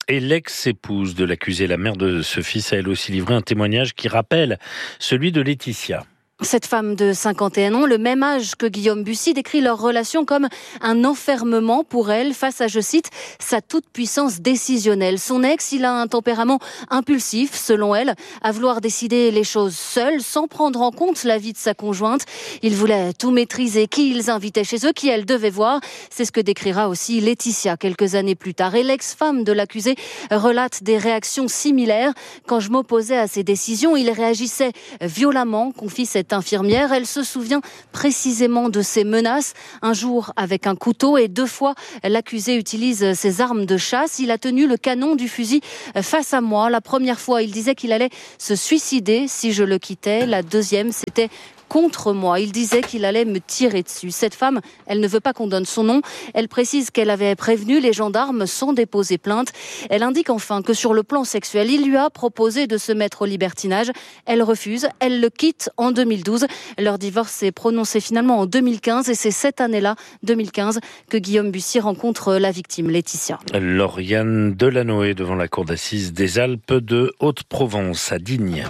Et l'ex-épouse de l'accusé, la mère de ce fils, a elle aussi livré un témoignage qui rappelle celui de Laetitia. Cette femme de cinquante et un ans, le même âge que Guillaume Bussy, décrit leur relation comme un enfermement pour elle face à, je cite, sa toute-puissance décisionnelle. Son ex, il a un tempérament impulsif, selon elle, à vouloir décider les choses seul, sans prendre en compte l'avis de sa conjointe. Il voulait tout maîtriser, qui ils invitaient chez eux, qui elle devait voir. C'est ce que décrira aussi Laetitia quelques années plus tard. Et l'ex-femme de l'accusé relate des réactions similaires. Quand je m'opposais à ses décisions, il réagissait violemment, confie cette infirmière. Elle se souvient précisément de ces menaces. Un jour avec un couteau et deux fois l'accusé utilise ses armes de chasse. Il a tenu le canon du fusil face à moi. La première fois, il disait qu'il allait se suicider si je le quittais. La deuxième, c'était contre moi. Il disait qu'il allait me tirer dessus. Cette femme, elle ne veut pas qu'on donne son nom. Elle précise qu'elle avait prévenu les gendarmes sans déposer plainte. Elle indique enfin que sur le plan sexuel, il lui a proposé de se mettre au libertinage. Elle refuse. Elle le quitte en deux mille douze. Leur divorce s'est prononcé finalement en deux mille quinze et c'est cette année-là, deux mille quinze, que Guillaume Bussy rencontre la victime, Laetitia. Lauriane Delanoë devant la cour d'assises des Alpes de Haute-Provence à Digne.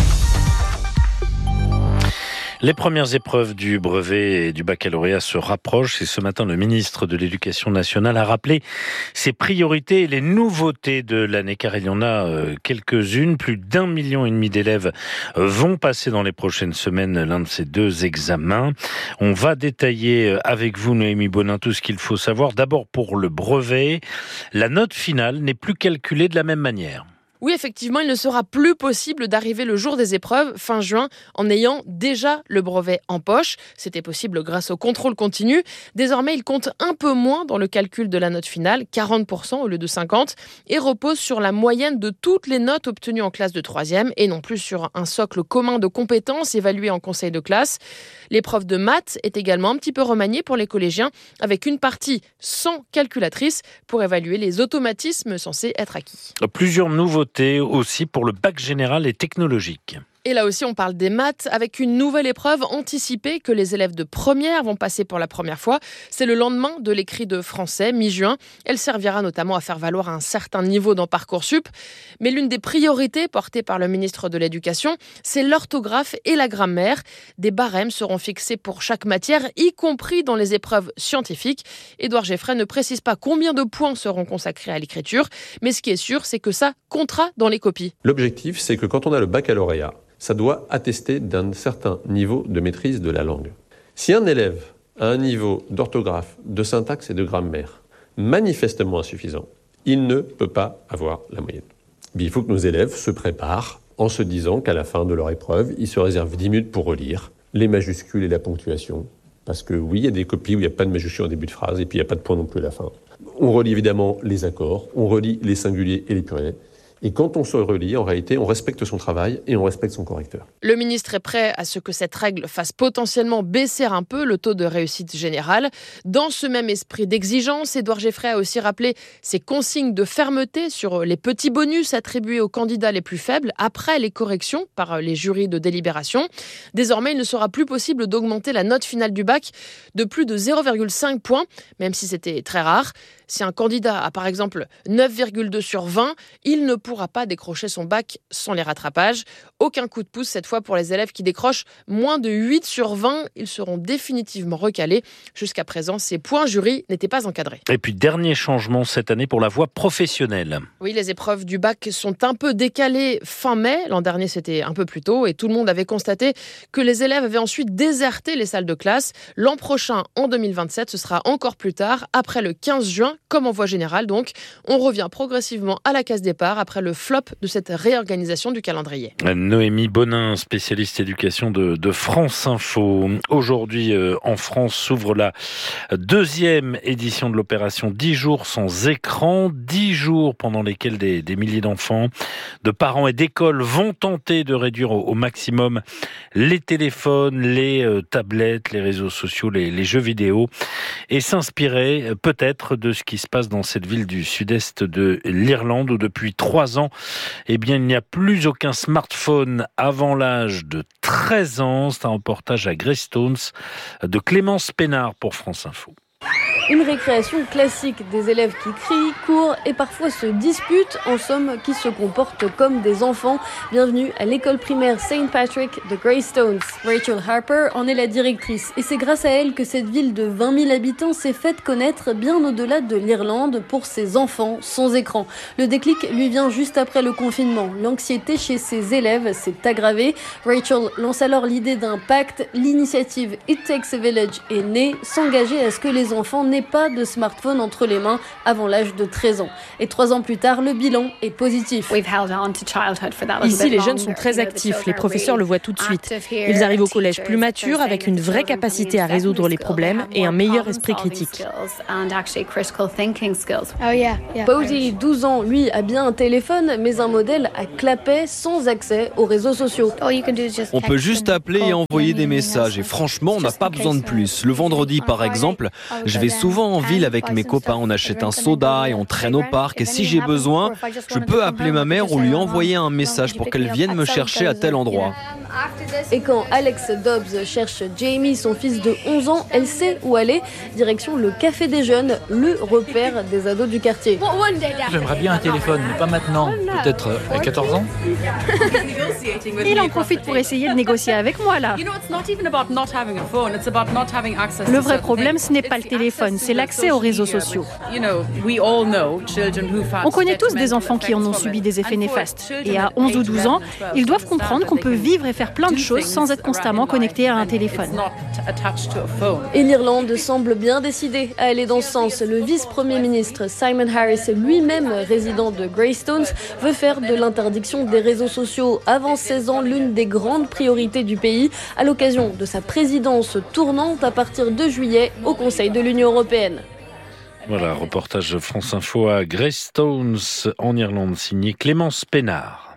Les premières épreuves du brevet et du baccalauréat se rapprochent et ce matin, le ministre de l'Éducation nationale a rappelé ses priorités et les nouveautés de l'année, car il y en a quelques-unes. Plus d'un million et demi d'élèves vont passer dans les prochaines semaines l'un de ces deux examens. On va détailler avec vous, Noémie Bonin, tout ce qu'il faut savoir. D'abord, pour le brevet, la note finale n'est plus calculée de la même manière. Oui, effectivement, il ne sera plus possible d'arriver le jour des épreuves, fin juin, en ayant déjà le brevet en poche. C'était possible grâce au contrôle continu. Désormais, il compte un peu moins dans le calcul de la note finale, quarante pour cent au lieu de cinquante, et repose sur la moyenne de toutes les notes obtenues en classe de troisième, et non plus sur un socle commun de compétences évaluées en conseil de classe. L'épreuve de maths est également un petit peu remaniée pour les collégiens, avec une partie sans calculatrice pour évaluer les automatismes censés être acquis. Plusieurs nouveautés aussi pour le bac général et technologique. Et là aussi, on parle des maths avec une nouvelle épreuve anticipée que les élèves de première vont passer pour la première fois. C'est le lendemain de l'écrit de français, mi-juin. Elle servira notamment à faire valoir un certain niveau dans Parcoursup. Mais l'une des priorités portées par le ministre de l'Éducation, c'est l'orthographe et la grammaire. Des barèmes seront fixés pour chaque matière, y compris dans les épreuves scientifiques. Édouard Geffray ne précise pas combien de points seront consacrés à l'écriture, mais ce qui est sûr, c'est que ça comptera dans les copies. L'objectif, c'est que quand on a le baccalauréat, ça doit attester d'un certain niveau de maîtrise de la langue. Si un élève a un niveau d'orthographe, de syntaxe et de grammaire manifestement insuffisant, il ne peut pas avoir la moyenne. Mais il faut que nos élèves se préparent en se disant qu'à la fin de leur épreuve, ils se réservent dix minutes pour relire les majuscules et la ponctuation. Parce que oui, il y a des copies où il n'y a pas de majuscule en début de phrase et puis il n'y a pas de point non plus à la fin. On relit évidemment les accords, on relit les singuliers et les pluriels. Et quand on se relie, en réalité, on respecte son travail et on respecte son correcteur. Le ministre est prêt à ce que cette règle fasse potentiellement baisser un peu le taux de réussite générale. Dans ce même esprit d'exigence, Édouard Geffray a aussi rappelé ses consignes de fermeté sur les petits bonus attribués aux candidats les plus faibles après les corrections par les jurys de délibération. Désormais, il ne sera plus possible d'augmenter la note finale du bac de plus de zéro virgule cinq points, même si c'était très rare. Si un candidat a par exemple neuf virgule deux sur vingt, il ne pourra pas décrocher son bac sans les rattrapages. Aucun coup de pouce cette fois pour les élèves qui décrochent moins de huit sur vingt. Ils seront définitivement recalés. Jusqu'à présent, ces points jury n'étaient pas encadrés. Et puis, dernier changement cette année pour la voie professionnelle. Oui, les épreuves du bac sont un peu décalées fin mai. L'an dernier, c'était un peu plus tôt et tout le monde avait constaté que les élèves avaient ensuite déserté les salles de classe. L'an prochain, en deux mille vingt-sept, ce sera encore plus tard, après le quinze juin, comme en voie générale. Donc, on revient progressivement à la case départ après le flop de cette réorganisation du calendrier. Noémie Bonin, spécialiste éducation de, de France Info. Aujourd'hui, euh, en France, s'ouvre la deuxième édition de l'opération dix jours sans écran. dix jours pendant lesquels des, des milliers d'enfants, de parents et d'écoles vont tenter de réduire au, au maximum les téléphones, les euh, tablettes, les réseaux sociaux, les, les jeux vidéo et s'inspirer euh, peut-être de ce qui se passe dans cette ville du sud-est de l'Irlande où depuis trois ans, eh bien, il n'y a plus aucun smartphone avant l'âge de treize ans. C'est un reportage à Greystones de Clémence Pénard pour France Info. Une récréation classique, des élèves qui crient, courent et parfois se disputent, en somme qui se comportent comme des enfants. Bienvenue à l'école primaire Saint Patrick de Greystones. Rachel Harper en est la directrice et c'est grâce à elle que cette ville de vingt mille habitants s'est faite connaître bien au-delà de l'Irlande pour ses enfants sans écran. Le déclic lui vient juste après le confinement. L'anxiété chez ses élèves s'est aggravée. Rachel lance alors l'idée d'un pacte. L'initiative It Takes a Village est née, s'engager à ce que les enfants n'aient pas de smartphone entre les mains avant l'âge de treize ans. Et trois ans plus tard, le bilan est positif. Ici, les jeunes sont très actifs. Les professeurs le voient tout de suite. Ils arrivent au collège plus matures, avec une vraie capacité à résoudre les problèmes et un meilleur esprit critique. Posey, douze ans, lui, a bien un téléphone, mais un modèle à clapet sans accès aux réseaux sociaux. On peut juste appeler et envoyer des messages. Et franchement, on n'a pas besoin de plus. Le vendredi, par exemple, je vais souvent en ville avec mes copains. On achète un soda et on traîne au parc. Et si j'ai besoin, je peux appeler ma mère ou lui envoyer un message pour qu'elle vienne me chercher à tel endroit. Et quand Alex Dobbs cherche Jamie, son fils de onze ans, elle sait où aller. Direction le Café des Jeunes, le repère des ados du quartier. J'aimerais bien un téléphone, mais pas maintenant. Peut-être à quatorze ans. Il en profite pour essayer de négocier avec moi, là. Le vrai problème, ce n'est pas le téléphone, c'est l'accès aux réseaux sociaux. On connaît tous des enfants qui en ont subi des effets néfastes. Et à onze ou douze ans, ils doivent comprendre qu'on peut vivre et faire plein de choses sans être constamment connecté à un téléphone. Et l'Irlande semble bien décidée à aller dans ce sens. Le vice-premier ministre Simon Harris, lui-même résident de Greystones, veut faire de l'interdiction des réseaux sociaux avant seize ans l'une des grandes priorités du pays, à l'occasion de sa présidence tournante à partir de juillet au Conseil de l'Union européenne. Voilà, reportage France Info à Greystones en Irlande, signé Clémence Pénard.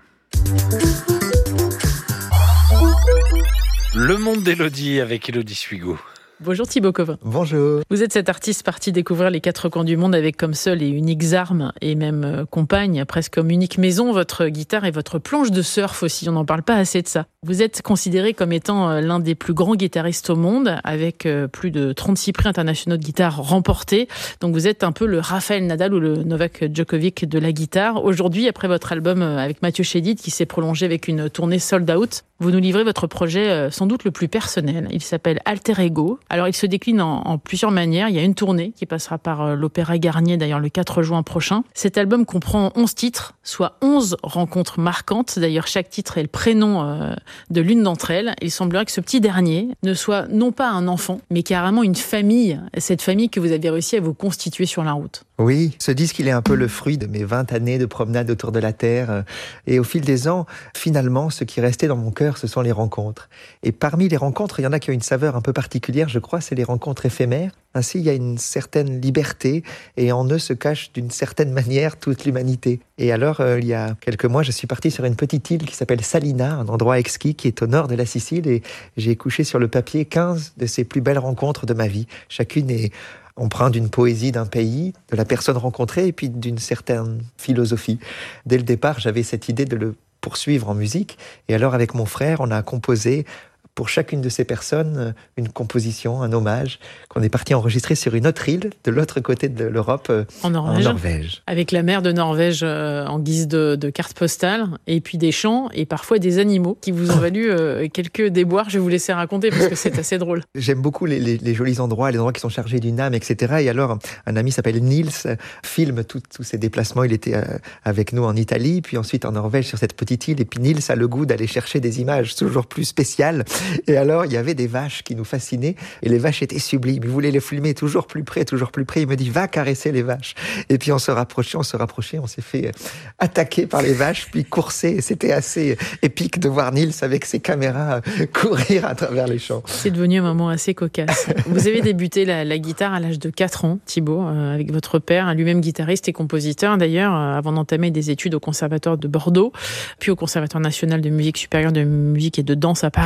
Le monde d'Élodie avec Élodie Suigo. Bonjour Thibaut Covin. Bonjour. Vous êtes cet artiste parti découvrir les quatre coins du monde avec comme seules et uniques armes et même euh, compagne, presque comme unique maison, votre guitare et votre planche de surf aussi. On n'en parle pas assez de ça. Vous êtes considéré comme étant euh, l'un des plus grands guitaristes au monde avec euh, plus de trente-six prix internationaux de guitare remportés. Donc vous êtes un peu le Rafael Nadal ou le Novak Djokovic de la guitare. Aujourd'hui, après votre album euh, avec Mathieu Chédid qui s'est prolongé avec une tournée sold out, vous nous livrez votre projet euh, sans doute le plus personnel. Il s'appelle Alter Ego. Alors, il se décline en, en plusieurs manières. Il y a une tournée qui passera par euh, l'Opéra Garnier, d'ailleurs, le quatre juin prochain. Cet album comprend onze titres, soit onze rencontres marquantes. D'ailleurs, chaque titre est le prénom euh, de l'une d'entre elles. Il semblerait que ce petit dernier ne soit non pas un enfant, mais carrément une famille. Cette famille que vous avez réussi à vous constituer sur la route. Oui, ce disque, il est un peu le fruit de mes vingt années de promenade autour de la Terre. Et au fil des ans, finalement, ce qui est resté dans mon cœur, ce sont les rencontres. Et parmi les rencontres, il y en a qui ont une saveur un peu particulière, je crois, c'est les rencontres éphémères. Ainsi, il y a une certaine liberté et en eux se cache d'une certaine manière toute l'humanité. Et alors, euh, il y a quelques mois, je suis parti sur une petite île qui s'appelle Salina, un endroit exquis qui est au nord de la Sicile, et j'ai couché sur le papier quinze de ces plus belles rencontres de ma vie. Chacune est empreinte d'une poésie d'un pays, de la personne rencontrée et puis d'une certaine philosophie. Dès le départ, j'avais cette idée de le poursuivre en musique. Et alors, avec mon frère, on a composé pour chacune de ces personnes une composition, un hommage, qu'on est parti enregistrer sur une autre île, de l'autre côté de l'Europe, en Norvège, en Norvège. Avec la mer de Norvège euh, en guise de, de carte postale, et puis des chants, et parfois des animaux, qui vous ont valu euh, quelques déboires. Je vais vous laisser raconter, parce que c'est assez drôle. J'aime beaucoup les, les, les jolis endroits, les endroits qui sont chargés d'une âme, et cetera. Et alors, un ami s'appelle Nils, filme tous ces déplacements. Il était euh, avec nous en Italie, puis ensuite en Norvège, sur cette petite île. Et puis Nils a le goût d'aller chercher des images toujours plus spéciales. Et alors, il y avait des vaches qui nous fascinaient, et les vaches étaient sublimes. Il voulait les filmer toujours plus près, toujours plus près. Il me dit, va caresser les vaches. Et puis on se rapprochait, on se rapprochait, on s'est fait attaquer par les vaches, puis courser. Et c'était assez épique de voir Nils avec ses caméras courir à travers les champs. C'est devenu un moment assez cocasse. Vous avez débuté la, la guitare à l'âge de quatre ans, Thibaut, euh, avec votre père, lui-même guitariste et compositeur d'ailleurs, euh, avant d'entamer des études au Conservatoire de Bordeaux, puis au Conservatoire national de musique supérieure de musique et de danse à Paris, dans les classes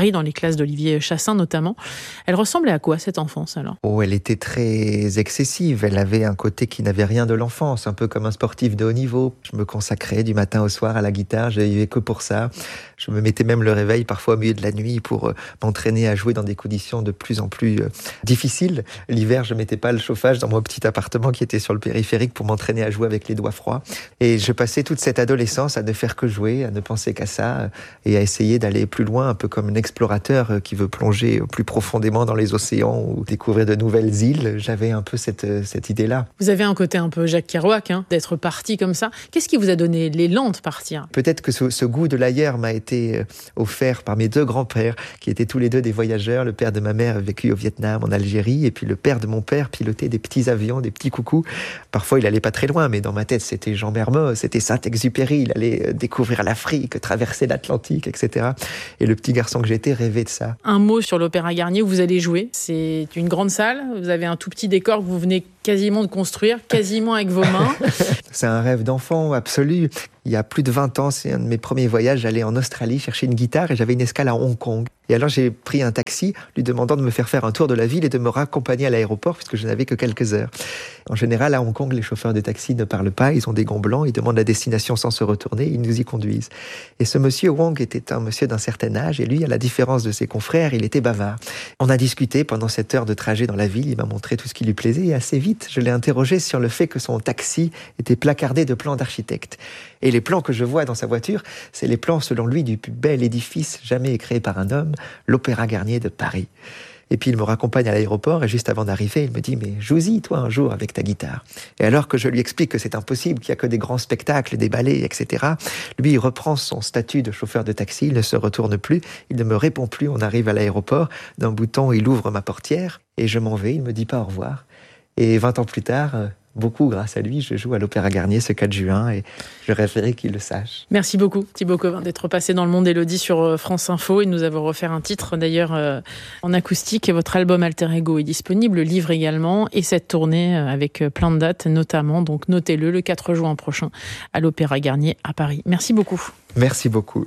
classe d'Olivier Chassin notamment. Elle ressemblait à quoi cette enfance alors ? Oh, elle était très excessive. Elle avait un côté qui n'avait rien de l'enfance, un peu comme un sportif de haut niveau. Je me consacrais du matin au soir à la guitare, je vivais que pour ça. Je me mettais même le réveil parfois au milieu de la nuit pour euh, m'entraîner à jouer dans des conditions de plus en plus euh, difficiles. L'hiver, je mettais pas le chauffage dans mon petit appartement qui était sur le périphérique pour m'entraîner à jouer avec les doigts froids. Et je passais toute cette adolescence à ne faire que jouer, à ne penser qu'à ça et à essayer d'aller plus loin, un peu comme un explorateur qui veut plonger plus profondément dans les océans ou découvrir de nouvelles îles. J'avais un peu cette, cette idée-là. Vous avez un côté un peu Jacques Kerouac, hein, d'être parti comme ça. Qu'est-ce qui vous a donné l'élan de partir ? Peut-être que ce, ce goût de l'ailleurs m'a été offert par mes deux grands-pères, qui étaient tous les deux des voyageurs. Le père de ma mère a vécu au Vietnam, en Algérie, et puis le père de mon père pilotait des petits avions, des petits coucous. Parfois, il allait pas très loin, mais dans ma tête, c'était Jean Mermoz, c'était Saint-Exupéry. Il allait découvrir l'Afrique, traverser l'Atlantique, et cetera. Et le petit garçon que j'étais rêvait de ça. Un mot sur l'Opéra Garnier où vous allez jouer. C'est une grande salle. Vous avez un tout petit décor que vous venez quasiment de construire, quasiment avec vos mains. C'est un rêve d'enfant absolu. Il y a plus de vingt ans, c'est un de mes premiers voyages. J'allais en Australie chercher une guitare et j'avais une escale à Hong Kong. Et alors j'ai pris un taxi lui demandant de me faire faire un tour de la ville et de me raccompagner à l'aéroport puisque je n'avais que quelques heures. En général, à Hong Kong, les chauffeurs de taxi ne parlent pas, ils ont des gants blancs, ils demandent la destination sans se retourner, ils nous y conduisent. Et ce monsieur Wong était un monsieur d'un certain âge et lui, à la différence de ses confrères, il était bavard. On a discuté pendant cette heure de trajet dans la ville, il m'a montré tout ce qui lui plaisait et assez vite, je l'ai interrogé sur le fait que son taxi était placardé de plans d'architectes. Et les plans que je vois dans sa voiture, c'est les plans, selon lui, du plus bel édifice jamais créé par un homme, l'Opéra Garnier de Paris. Et puis il me raccompagne à l'aéroport et juste avant d'arriver, il me dit « Mais joue-y, toi, un jour, avec ta guitare. » Et alors que je lui explique que c'est impossible, qu'il n'y a que des grands spectacles, des ballets, et cetera, lui, il reprend son statut de chauffeur de taxi, il ne se retourne plus, il ne me répond plus, on arrive à l'aéroport, d'un bouton, il ouvre ma portière et je m'en vais, il ne me dit pas au revoir. Et vingt ans plus tard, beaucoup grâce à lui, je joue à l'Opéra Garnier ce quatre juin et je rêverais qu'il le sache. Merci beaucoup Thibaut Covin d'être passé dans le Monde Élodie sur France Info et de nous avoir offert un titre d'ailleurs euh, en acoustique. Votre album Alter Ego est disponible, le livre également et cette tournée avec plein de dates notamment, donc notez-le, le quatre juin prochain à l'Opéra Garnier à Paris. Merci beaucoup. Merci beaucoup.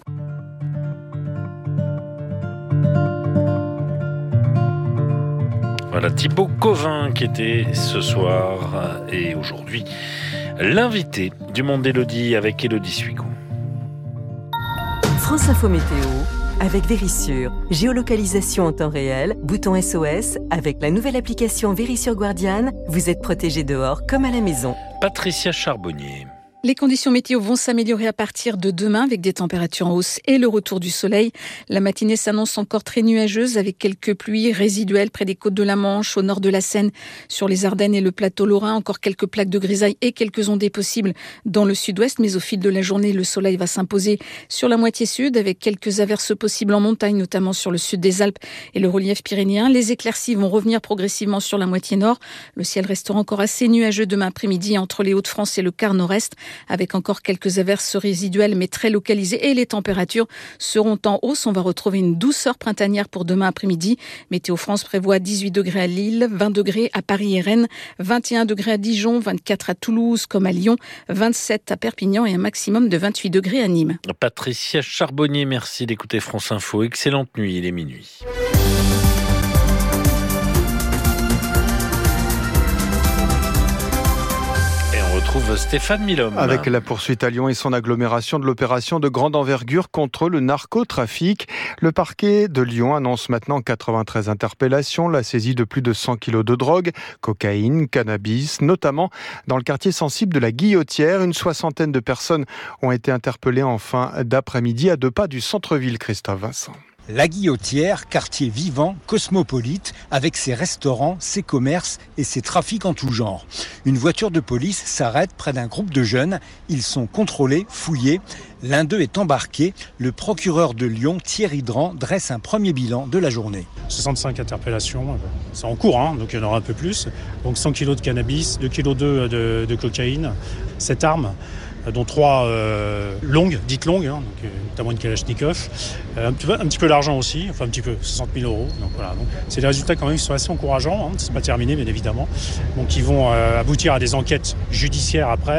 Voilà, Thibaut Covin qui était ce soir et aujourd'hui l'invité du Monde d'Élodie avec Élodie Suicot. France Info Météo avec Vérissure. Géolocalisation en temps réel, bouton S O S. Avec la nouvelle application Vérissure Guardian, vous êtes protégé dehors comme à la maison. Patricia Charbonnier. Les conditions météo vont s'améliorer à partir de demain avec des températures en hausse et le retour du soleil. La matinée s'annonce encore très nuageuse avec quelques pluies résiduelles près des côtes de la Manche, au nord de la Seine, sur les Ardennes et le plateau lorrain. Encore quelques plaques de grisaille et quelques ondées possibles dans le sud-ouest. Mais au fil de la journée, le soleil va s'imposer sur la moitié sud avec quelques averses possibles en montagne, notamment sur le sud des Alpes et le relief pyrénéen. Les éclaircies vont revenir progressivement sur la moitié nord. Le ciel restera encore assez nuageux demain après-midi entre les Hauts-de-France et le quart nord-est, avec encore quelques averses résiduelles mais très localisées, et les températures seront en hausse. On va retrouver une douceur printanière pour demain après-midi. Météo France prévoit dix-huit degrés à Lille, vingt degrés à Paris et Rennes, vingt et un degrés à Dijon, vingt-quatre à Toulouse comme à Lyon, vingt-sept à Perpignan et un maximum de vingt-huit degrés à Nîmes. Patricia Charbonnier, merci d'écouter France Info. Excellente nuit, il est minuit. Retrouve Stéphane Milhomme. Avec la poursuite à Lyon et son agglomération de l'opération de grande envergure contre le narcotrafic, le parquet de Lyon annonce maintenant quatre-vingt-treize interpellations, la saisie de plus de cent kilos de drogue, cocaïne, cannabis, notamment dans le quartier sensible de la Guillotière. Une soixantaine de personnes ont été interpellées en fin d'après-midi à deux pas du centre-ville. Christophe Vincent. La Guillotière, quartier vivant, cosmopolite, avec ses restaurants, ses commerces et ses trafics en tout genre. Une voiture de police s'arrête près d'un groupe de jeunes. Ils sont contrôlés, fouillés. L'un d'eux est embarqué. Le procureur de Lyon, Thierry Dran, dresse un premier bilan de la journée. soixante-cinq interpellations, c'est en cours, hein, donc il y en aura un peu plus. Donc cent kilos de cannabis, deux virgule deux kilos de, de cocaïne, sept armes, dont trois euh, longues, dites longues, hein, donc, euh, notamment une Kalachnikov, euh, un, petit peu, un petit peu d'argent aussi, enfin un petit peu, soixante mille euros. Donc, voilà, donc, c'est des résultats quand même qui sont assez encourageants, hein, c'est pas terminé bien évidemment, donc ils vont euh, aboutir à des enquêtes judiciaires après,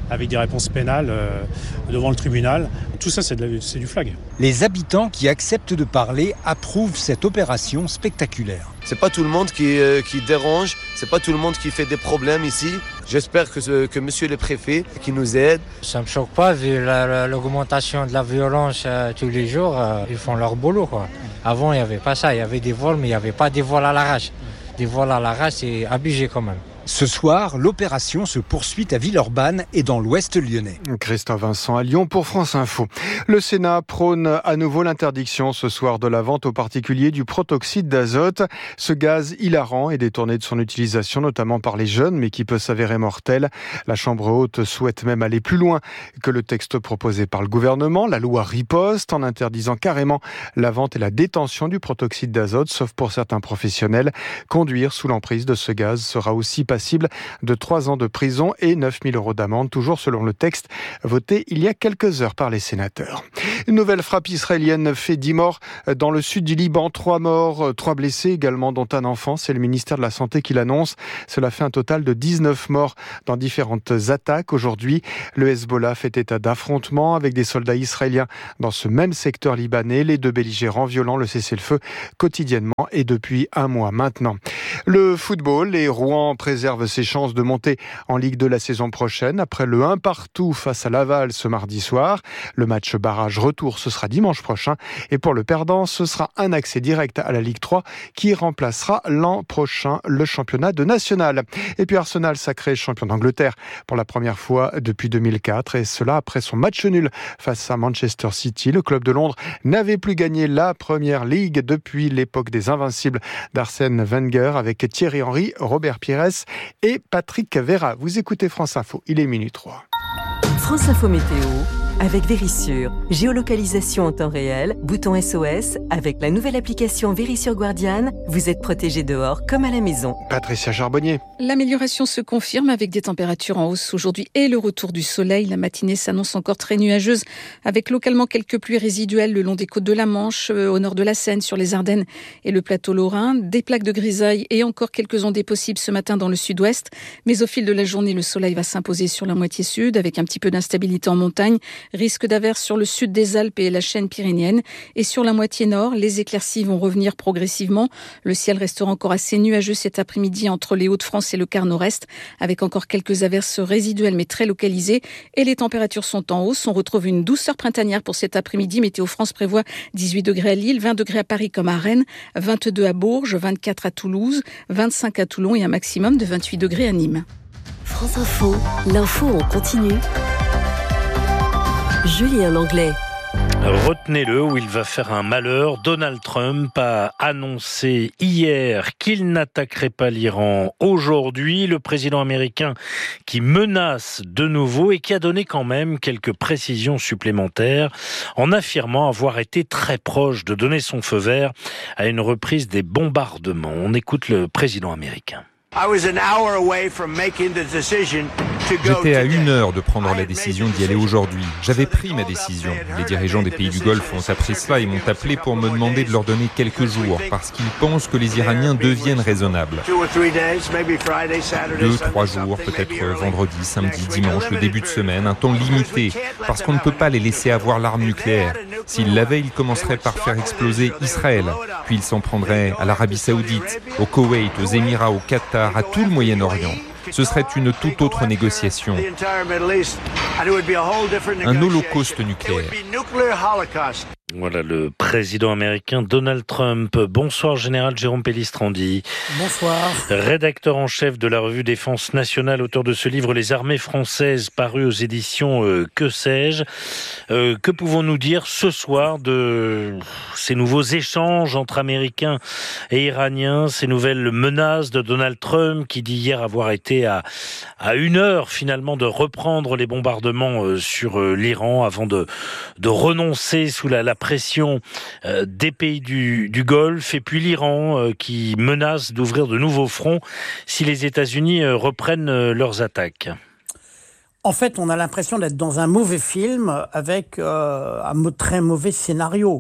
avec des réponses pénales euh, devant le tribunal. Tout ça, c'est, de la, c'est du flag. Les habitants qui acceptent de parler approuvent cette opération spectaculaire. C'est pas tout le monde qui, euh, qui dérange, c'est pas tout le monde qui fait des problèmes ici. J'espère que, ce, que monsieur le préfet qui nous aide. Ça me choque pas vu la, la, l'augmentation de la violence euh, tous les jours, euh, ils font leur boulot quoi. Avant il n'y avait pas ça, il y avait des vols mais il n'y avait pas des vols à l'arrache. Des vols à l'arrache c'est abusé quand même. Ce soir, l'opération se poursuit à Villeurbanne et dans l'ouest lyonnais. Christophe Vincent à Lyon pour France Info. Le Sénat prône à nouveau l'interdiction ce soir de la vente aux particuliers du protoxyde d'azote. Ce gaz hilarant est détourné de son utilisation, notamment par les jeunes, mais qui peut s'avérer mortel. La Chambre haute souhaite même aller plus loin que le texte proposé par le gouvernement. La loi riposte en interdisant carrément la vente et la détention du protoxyde d'azote, sauf pour certains professionnels. Conduire sous l'emprise de ce gaz sera aussi passible de trois ans de prison et neuf mille euros d'amende, toujours selon le texte voté il y a quelques heures par les sénateurs. Une nouvelle frappe israélienne fait dix morts dans le sud du Liban. Trois morts, trois blessés également, dont un enfant. C'est le ministère de la Santé qui l'annonce. Cela fait un total de dix-neuf morts dans différentes attaques. Aujourd'hui, le Hezbollah fait état d'affrontements avec des soldats israéliens dans ce même secteur libanais. Les deux belligérants violant le cessez-le-feu quotidiennement et depuis un mois maintenant. Le football, les Rouen préservent ses chances de monter en Ligue deux la saison prochaine après le un partout face à Laval ce mardi soir. Le match barrage retour, ce sera dimanche prochain. Et pour le perdant, ce sera un accès direct à la Ligue trois qui remplacera l'an prochain le championnat de national. Et puis Arsenal sacré champion d'Angleterre pour la première fois depuis deux mille quatre. Et cela après son match nul face à Manchester City. Le club de Londres n'avait plus gagné la Première Ligue depuis l'époque des Invincibles d'Arsène Wenger avec Thierry Henry, Robert Pires et Patrick Vieira. Vous écoutez France Info, il est minuit trois. France Info Météo avec Vérissure. Géolocalisation en temps réel, bouton S O S. Avec la nouvelle application Vérissure Guardian, vous êtes protégé dehors comme à la maison. Patricia Charbonnier. L'amélioration se confirme avec des températures en hausse aujourd'hui et le retour du soleil. La matinée s'annonce encore très nuageuse avec localement quelques pluies résiduelles le long des côtes de la Manche, au nord de la Seine, sur les Ardennes et le plateau lorrain. Des plaques de grisaille et encore quelques ondées possibles ce matin dans le sud-ouest. Mais au fil de la journée, le soleil va s'imposer sur la moitié sud avec un petit peu d'instabilité en montagne. Risque d'averses sur le sud des Alpes et la chaîne pyrénéenne. Et sur la moitié nord, les éclaircies vont revenir progressivement. Le ciel restera encore assez nuageux cet après-midi entre les Hauts-de-France et le quart nord-est, avec encore quelques averses résiduelles mais très localisées. Et les températures sont en hausse. On retrouve une douceur printanière pour cet après-midi. Météo France prévoit dix-huit degrés à Lille, vingt degrés à Paris comme à Rennes, vingt-deux à Bourges, vingt-quatre à Toulouse, vingt-cinq à Toulon et un maximum de vingt-huit degrés à Nîmes. France Info, l'info en continu. Julien Langlais. Retenez-le, où il va faire un malheur. Donald Trump a annoncé hier qu'il n'attaquerait pas l'Iran aujourd'hui. Le président américain qui menace de nouveau et qui a donné quand même quelques précisions supplémentaires en affirmant avoir été très proche de donner son feu vert à une reprise des bombardements. On écoute le président américain. J'étais à une heure de prendre la décision d'y aller aujourd'hui. J'avais pris ma décision. Les dirigeants des pays du Golfe ont appris cela et m'ont appelé pour me demander de leur donner quelques jours parce qu'ils pensent que les Iraniens deviennent raisonnables. Deux, trois jours, peut-être vendredi, samedi, dimanche, le début de semaine, un temps limité parce qu'on ne peut pas les laisser avoir l'arme nucléaire. S'ils l'avaient, ils commenceraient par faire exploser Israël, puis ils s'en prendraient à l'Arabie Saoudite, au Koweït, aux Émirats, au Qatar, à tout le Moyen-Orient. Ce serait une toute autre négociation. Un holocauste nucléaire. Voilà le président américain Donald Trump. Bonsoir Général Jérôme Pellistrandi. Bonsoir. Rédacteur en chef de la revue Défense Nationale, auteur de ce livre Les armées françaises, paru aux éditions euh, Que sais-je. Euh, que pouvons-nous dire ce soir de ces nouveaux échanges entre Américains et Iraniens, ces nouvelles menaces de Donald Trump qui dit hier avoir été à, à une heure finalement de reprendre les bombardements euh, sur euh, l'Iran avant de, de renoncer sous la, la pression euh, des pays du, du Golfe, et puis l'Iran euh, qui menace d'ouvrir de nouveaux fronts si les États-Unis euh, reprennent euh, leurs attaques. En fait, on a l'impression d'être dans un mauvais film avec euh, un très mauvais scénario.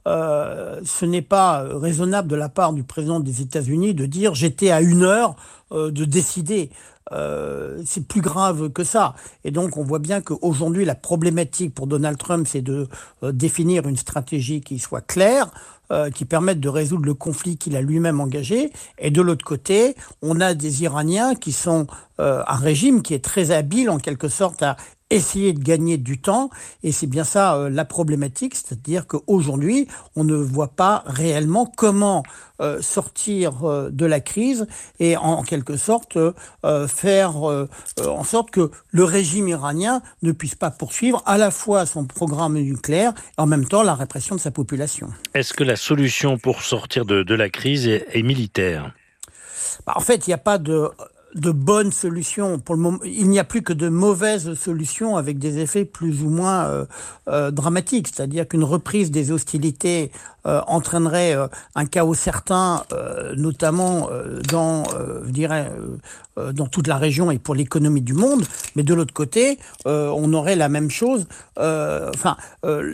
euh, ce n'est pas raisonnable de la part du président des États-Unis de dire j'étais à une heure euh, de décider. Euh, c'est plus grave que ça. Et donc, on voit bien qu'aujourd'hui, la problématique pour Donald Trump, c'est de euh, définir une stratégie qui soit claire, euh, qui permette de résoudre le conflit qu'il a lui-même engagé. Et de l'autre côté, on a des Iraniens qui sont euh, un régime qui est très habile, en quelque sorte, à essayer de gagner du temps, et c'est bien ça euh, la problématique, c'est-à-dire qu'aujourd'hui, on ne voit pas réellement comment euh, sortir euh, de la crise et en, en quelque sorte euh, faire euh, en sorte que le régime iranien ne puisse pas poursuivre à la fois son programme nucléaire et en même temps la répression de sa population. Est-ce que la solution pour sortir de, de la crise est, est militaire ? Bah, en fait, il n'y a pas de... de bonnes solutions. Pour le moment, il n'y a plus que de mauvaises solutions avec des effets plus ou moins euh, euh, dramatiques. C'est-à-dire qu'une reprise des hostilités euh, entraînerait euh, un chaos certain, euh, notamment euh, dans, euh, je dirais, euh, dans toute la région et pour l'économie du monde. Mais de l'autre côté, euh, on aurait la même chose. Euh, enfin, euh,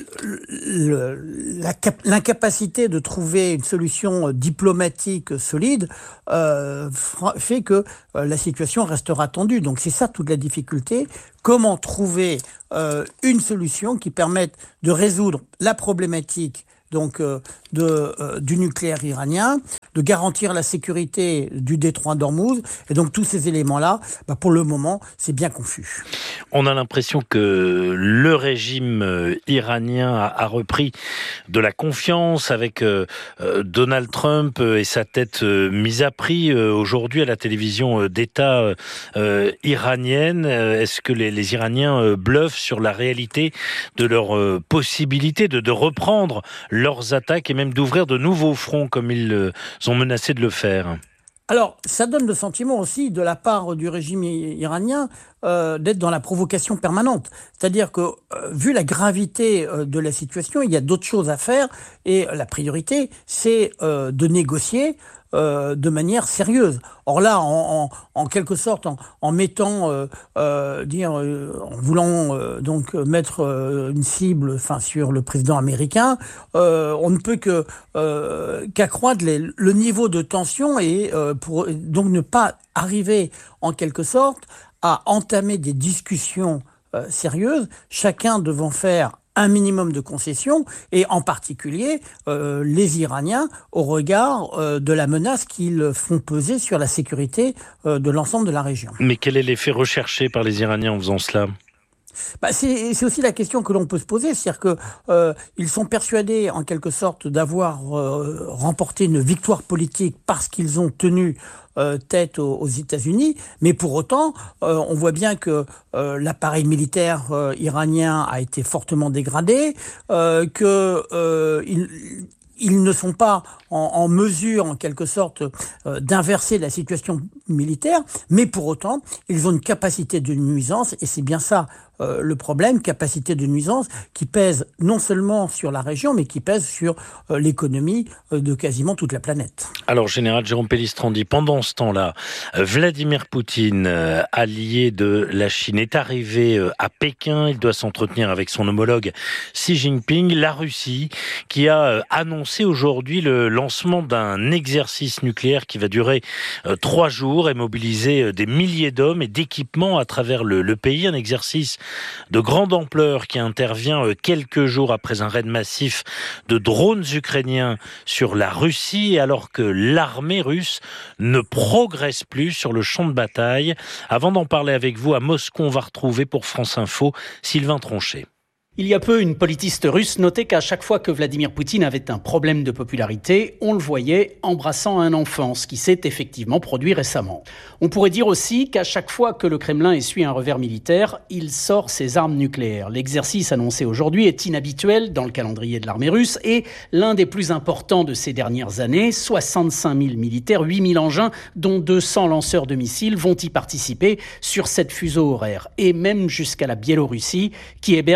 le, la, l'incapacité de trouver une solution diplomatique solide euh, fait que euh, la situation restera tendue. Donc c'est ça toute la difficulté. Comment trouver euh, une solution qui permette de résoudre la problématique donc euh, de, euh, du nucléaire iranien, de garantir la sécurité du détroit d'Ormuz. Et donc tous ces éléments-là, bah, pour le moment, c'est bien confus. On a l'impression que le régime iranien a, a repris de la confiance avec euh, Donald Trump et sa tête euh, mise à prix euh, aujourd'hui à la télévision d'État euh, iranienne. Est-ce que les, les Iraniens euh, bluffent sur la réalité de leur euh, possibilité de, de reprendre leurs attaques et même d'ouvrir de nouveaux fronts comme ils euh, ont menacé de le faire ? Alors, ça donne le sentiment aussi de la part du régime iranien euh, d'être dans la provocation permanente. C'est-à-dire que, euh, vu la gravité euh, de la situation, il y a d'autres choses à faire et la priorité, c'est euh, de négocier Euh, de manière sérieuse. Or là, en, en, en quelque sorte, en, en mettant, euh, euh, dire, euh, en voulant euh, donc mettre euh, une cible, enfin, sur le président américain, euh, on ne peut que euh, qu'accroître les, le niveau de tension et euh, pour donc ne pas arriver en quelque sorte à entamer des discussions euh, sérieuses, chacun devant faire un minimum de concessions, et en particulier euh, les Iraniens au regard euh, de la menace qu'ils font peser sur la sécurité euh, de l'ensemble de la région. Mais quel est l'effet recherché par les Iraniens en faisant cela ? Bah c'est, c'est aussi la question que l'on peut se poser, c'est-à-dire que euh, ils sont persuadés en quelque sorte d'avoir euh, remporté une victoire politique parce qu'ils ont tenu euh, tête aux, aux États-Unis, mais pour autant, euh, on voit bien que euh, l'appareil militaire euh, iranien a été fortement dégradé, euh, que euh, il, ils ne sont pas en, en mesure, en quelque sorte, euh, d'inverser la situation militaire, mais pour autant, ils ont une capacité de nuisance, et c'est bien ça euh, le problème, capacité de nuisance qui pèse non seulement sur la région, mais qui pèse sur euh, l'économie euh, de quasiment toute la planète. Alors, général Jérôme Pellistrandi, pendant ce temps-là, Vladimir Poutine, euh, allié de la Chine, est arrivé euh, à Pékin. Il doit s'entretenir avec son homologue Xi Jinping. La Russie, qui a euh, annoncé aujourd'hui le lancement d'un exercice nucléaire qui va durer euh, trois jours et mobiliser euh, des milliers d'hommes et d'équipements à travers le, le pays. Un exercice de grande ampleur qui intervient euh, quelques jours après un raid massif de drones ukrainiens sur la Russie, alors que l'armée russe ne progresse plus sur le champ de bataille. Avant d'en parler avec vous, à Moscou, on va retrouver pour France Info Sylvain Tronchet. Il y a peu, une politiste russe notait qu'à chaque fois que Vladimir Poutine avait un problème de popularité, on le voyait embrassant un enfant, ce qui s'est effectivement produit récemment. On pourrait dire aussi qu'à chaque fois que le Kremlin essuie un revers militaire, il sort ses armes nucléaires. L'exercice annoncé aujourd'hui est inhabituel dans le calendrier de l'armée russe et l'un des plus importants de ces dernières années. soixante-cinq mille militaires, huit mille engins, dont deux cents lanceurs de missiles vont y participer sur cette fuseau horaire. Et même jusqu'à la Biélorussie, qui héberge désormais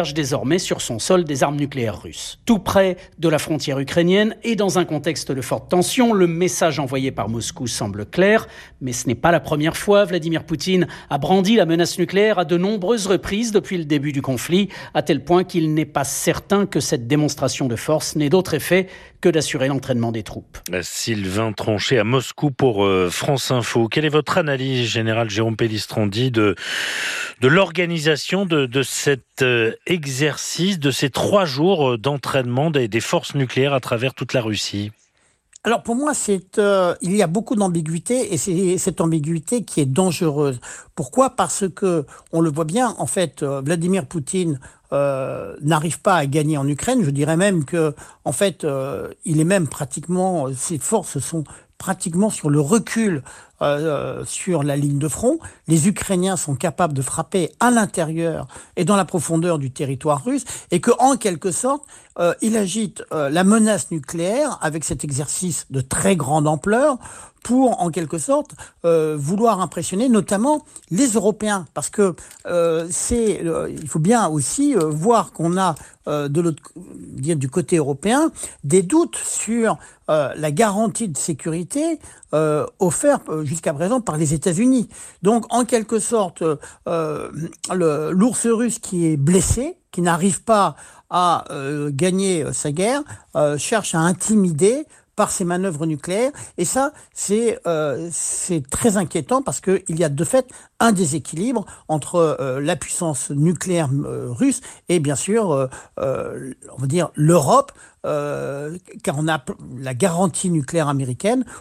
désormais sur son sol des armes nucléaires russes. Tout près de la frontière ukrainienne et dans un contexte de forte tension, le message envoyé par Moscou semble clair, mais ce n'est pas la première fois. Vladimir Poutine a brandi la menace nucléaire à de nombreuses reprises depuis le début du conflit, à tel point qu'il n'est pas certain que cette démonstration de force n'ait d'autre effet que d'assurer l'entraînement des troupes. Sylvain Tronchet à Moscou pour euh, France Info. Quelle est votre analyse, général Jérôme Pellistrandi, de, de l'organisation de, de cet euh, exercice, de ces trois jours d'entraînement des, des forces nucléaires à travers toute la Russie ? Alors pour moi, c'est euh, il y a beaucoup d'ambiguïté et c'est cette ambiguïté qui est dangereuse. Pourquoi ? Parce que on le voit bien, en fait, euh, Vladimir Poutine euh, n'arrive pas à gagner en Ukraine. Je dirais même que, en fait, euh, il est même pratiquement, ses forces sont pratiquement sur le recul euh, sur la ligne de front. Les Ukrainiens sont capables de frapper à l'intérieur et dans la profondeur du territoire russe, et que, en quelque sorte, euh, il agite euh, la menace nucléaire avec cet exercice de très grande ampleur pour, en quelque sorte, euh, vouloir impressionner notamment les Européens. Parce que euh, c'est, euh, il faut bien aussi euh, voir qu'on a, euh, de l'autre, dire du côté européen, des doutes sur euh, la garantie de sécurité euh, offerte jusqu'à présent par les États-Unis. Donc, en quelque sorte, euh, le, l'ours russe qui est blessé, qui n'arrive pas à euh, gagner sa guerre, euh, cherche à intimider par ces manœuvres nucléaires. Et ça, c'est euh, c'est très inquiétant parce qu'il y a de fait un déséquilibre entre euh, la puissance nucléaire euh, russe et bien sûr, euh, euh, on va dire, l'Europe, euh, car on a la garantie nucléaire américaine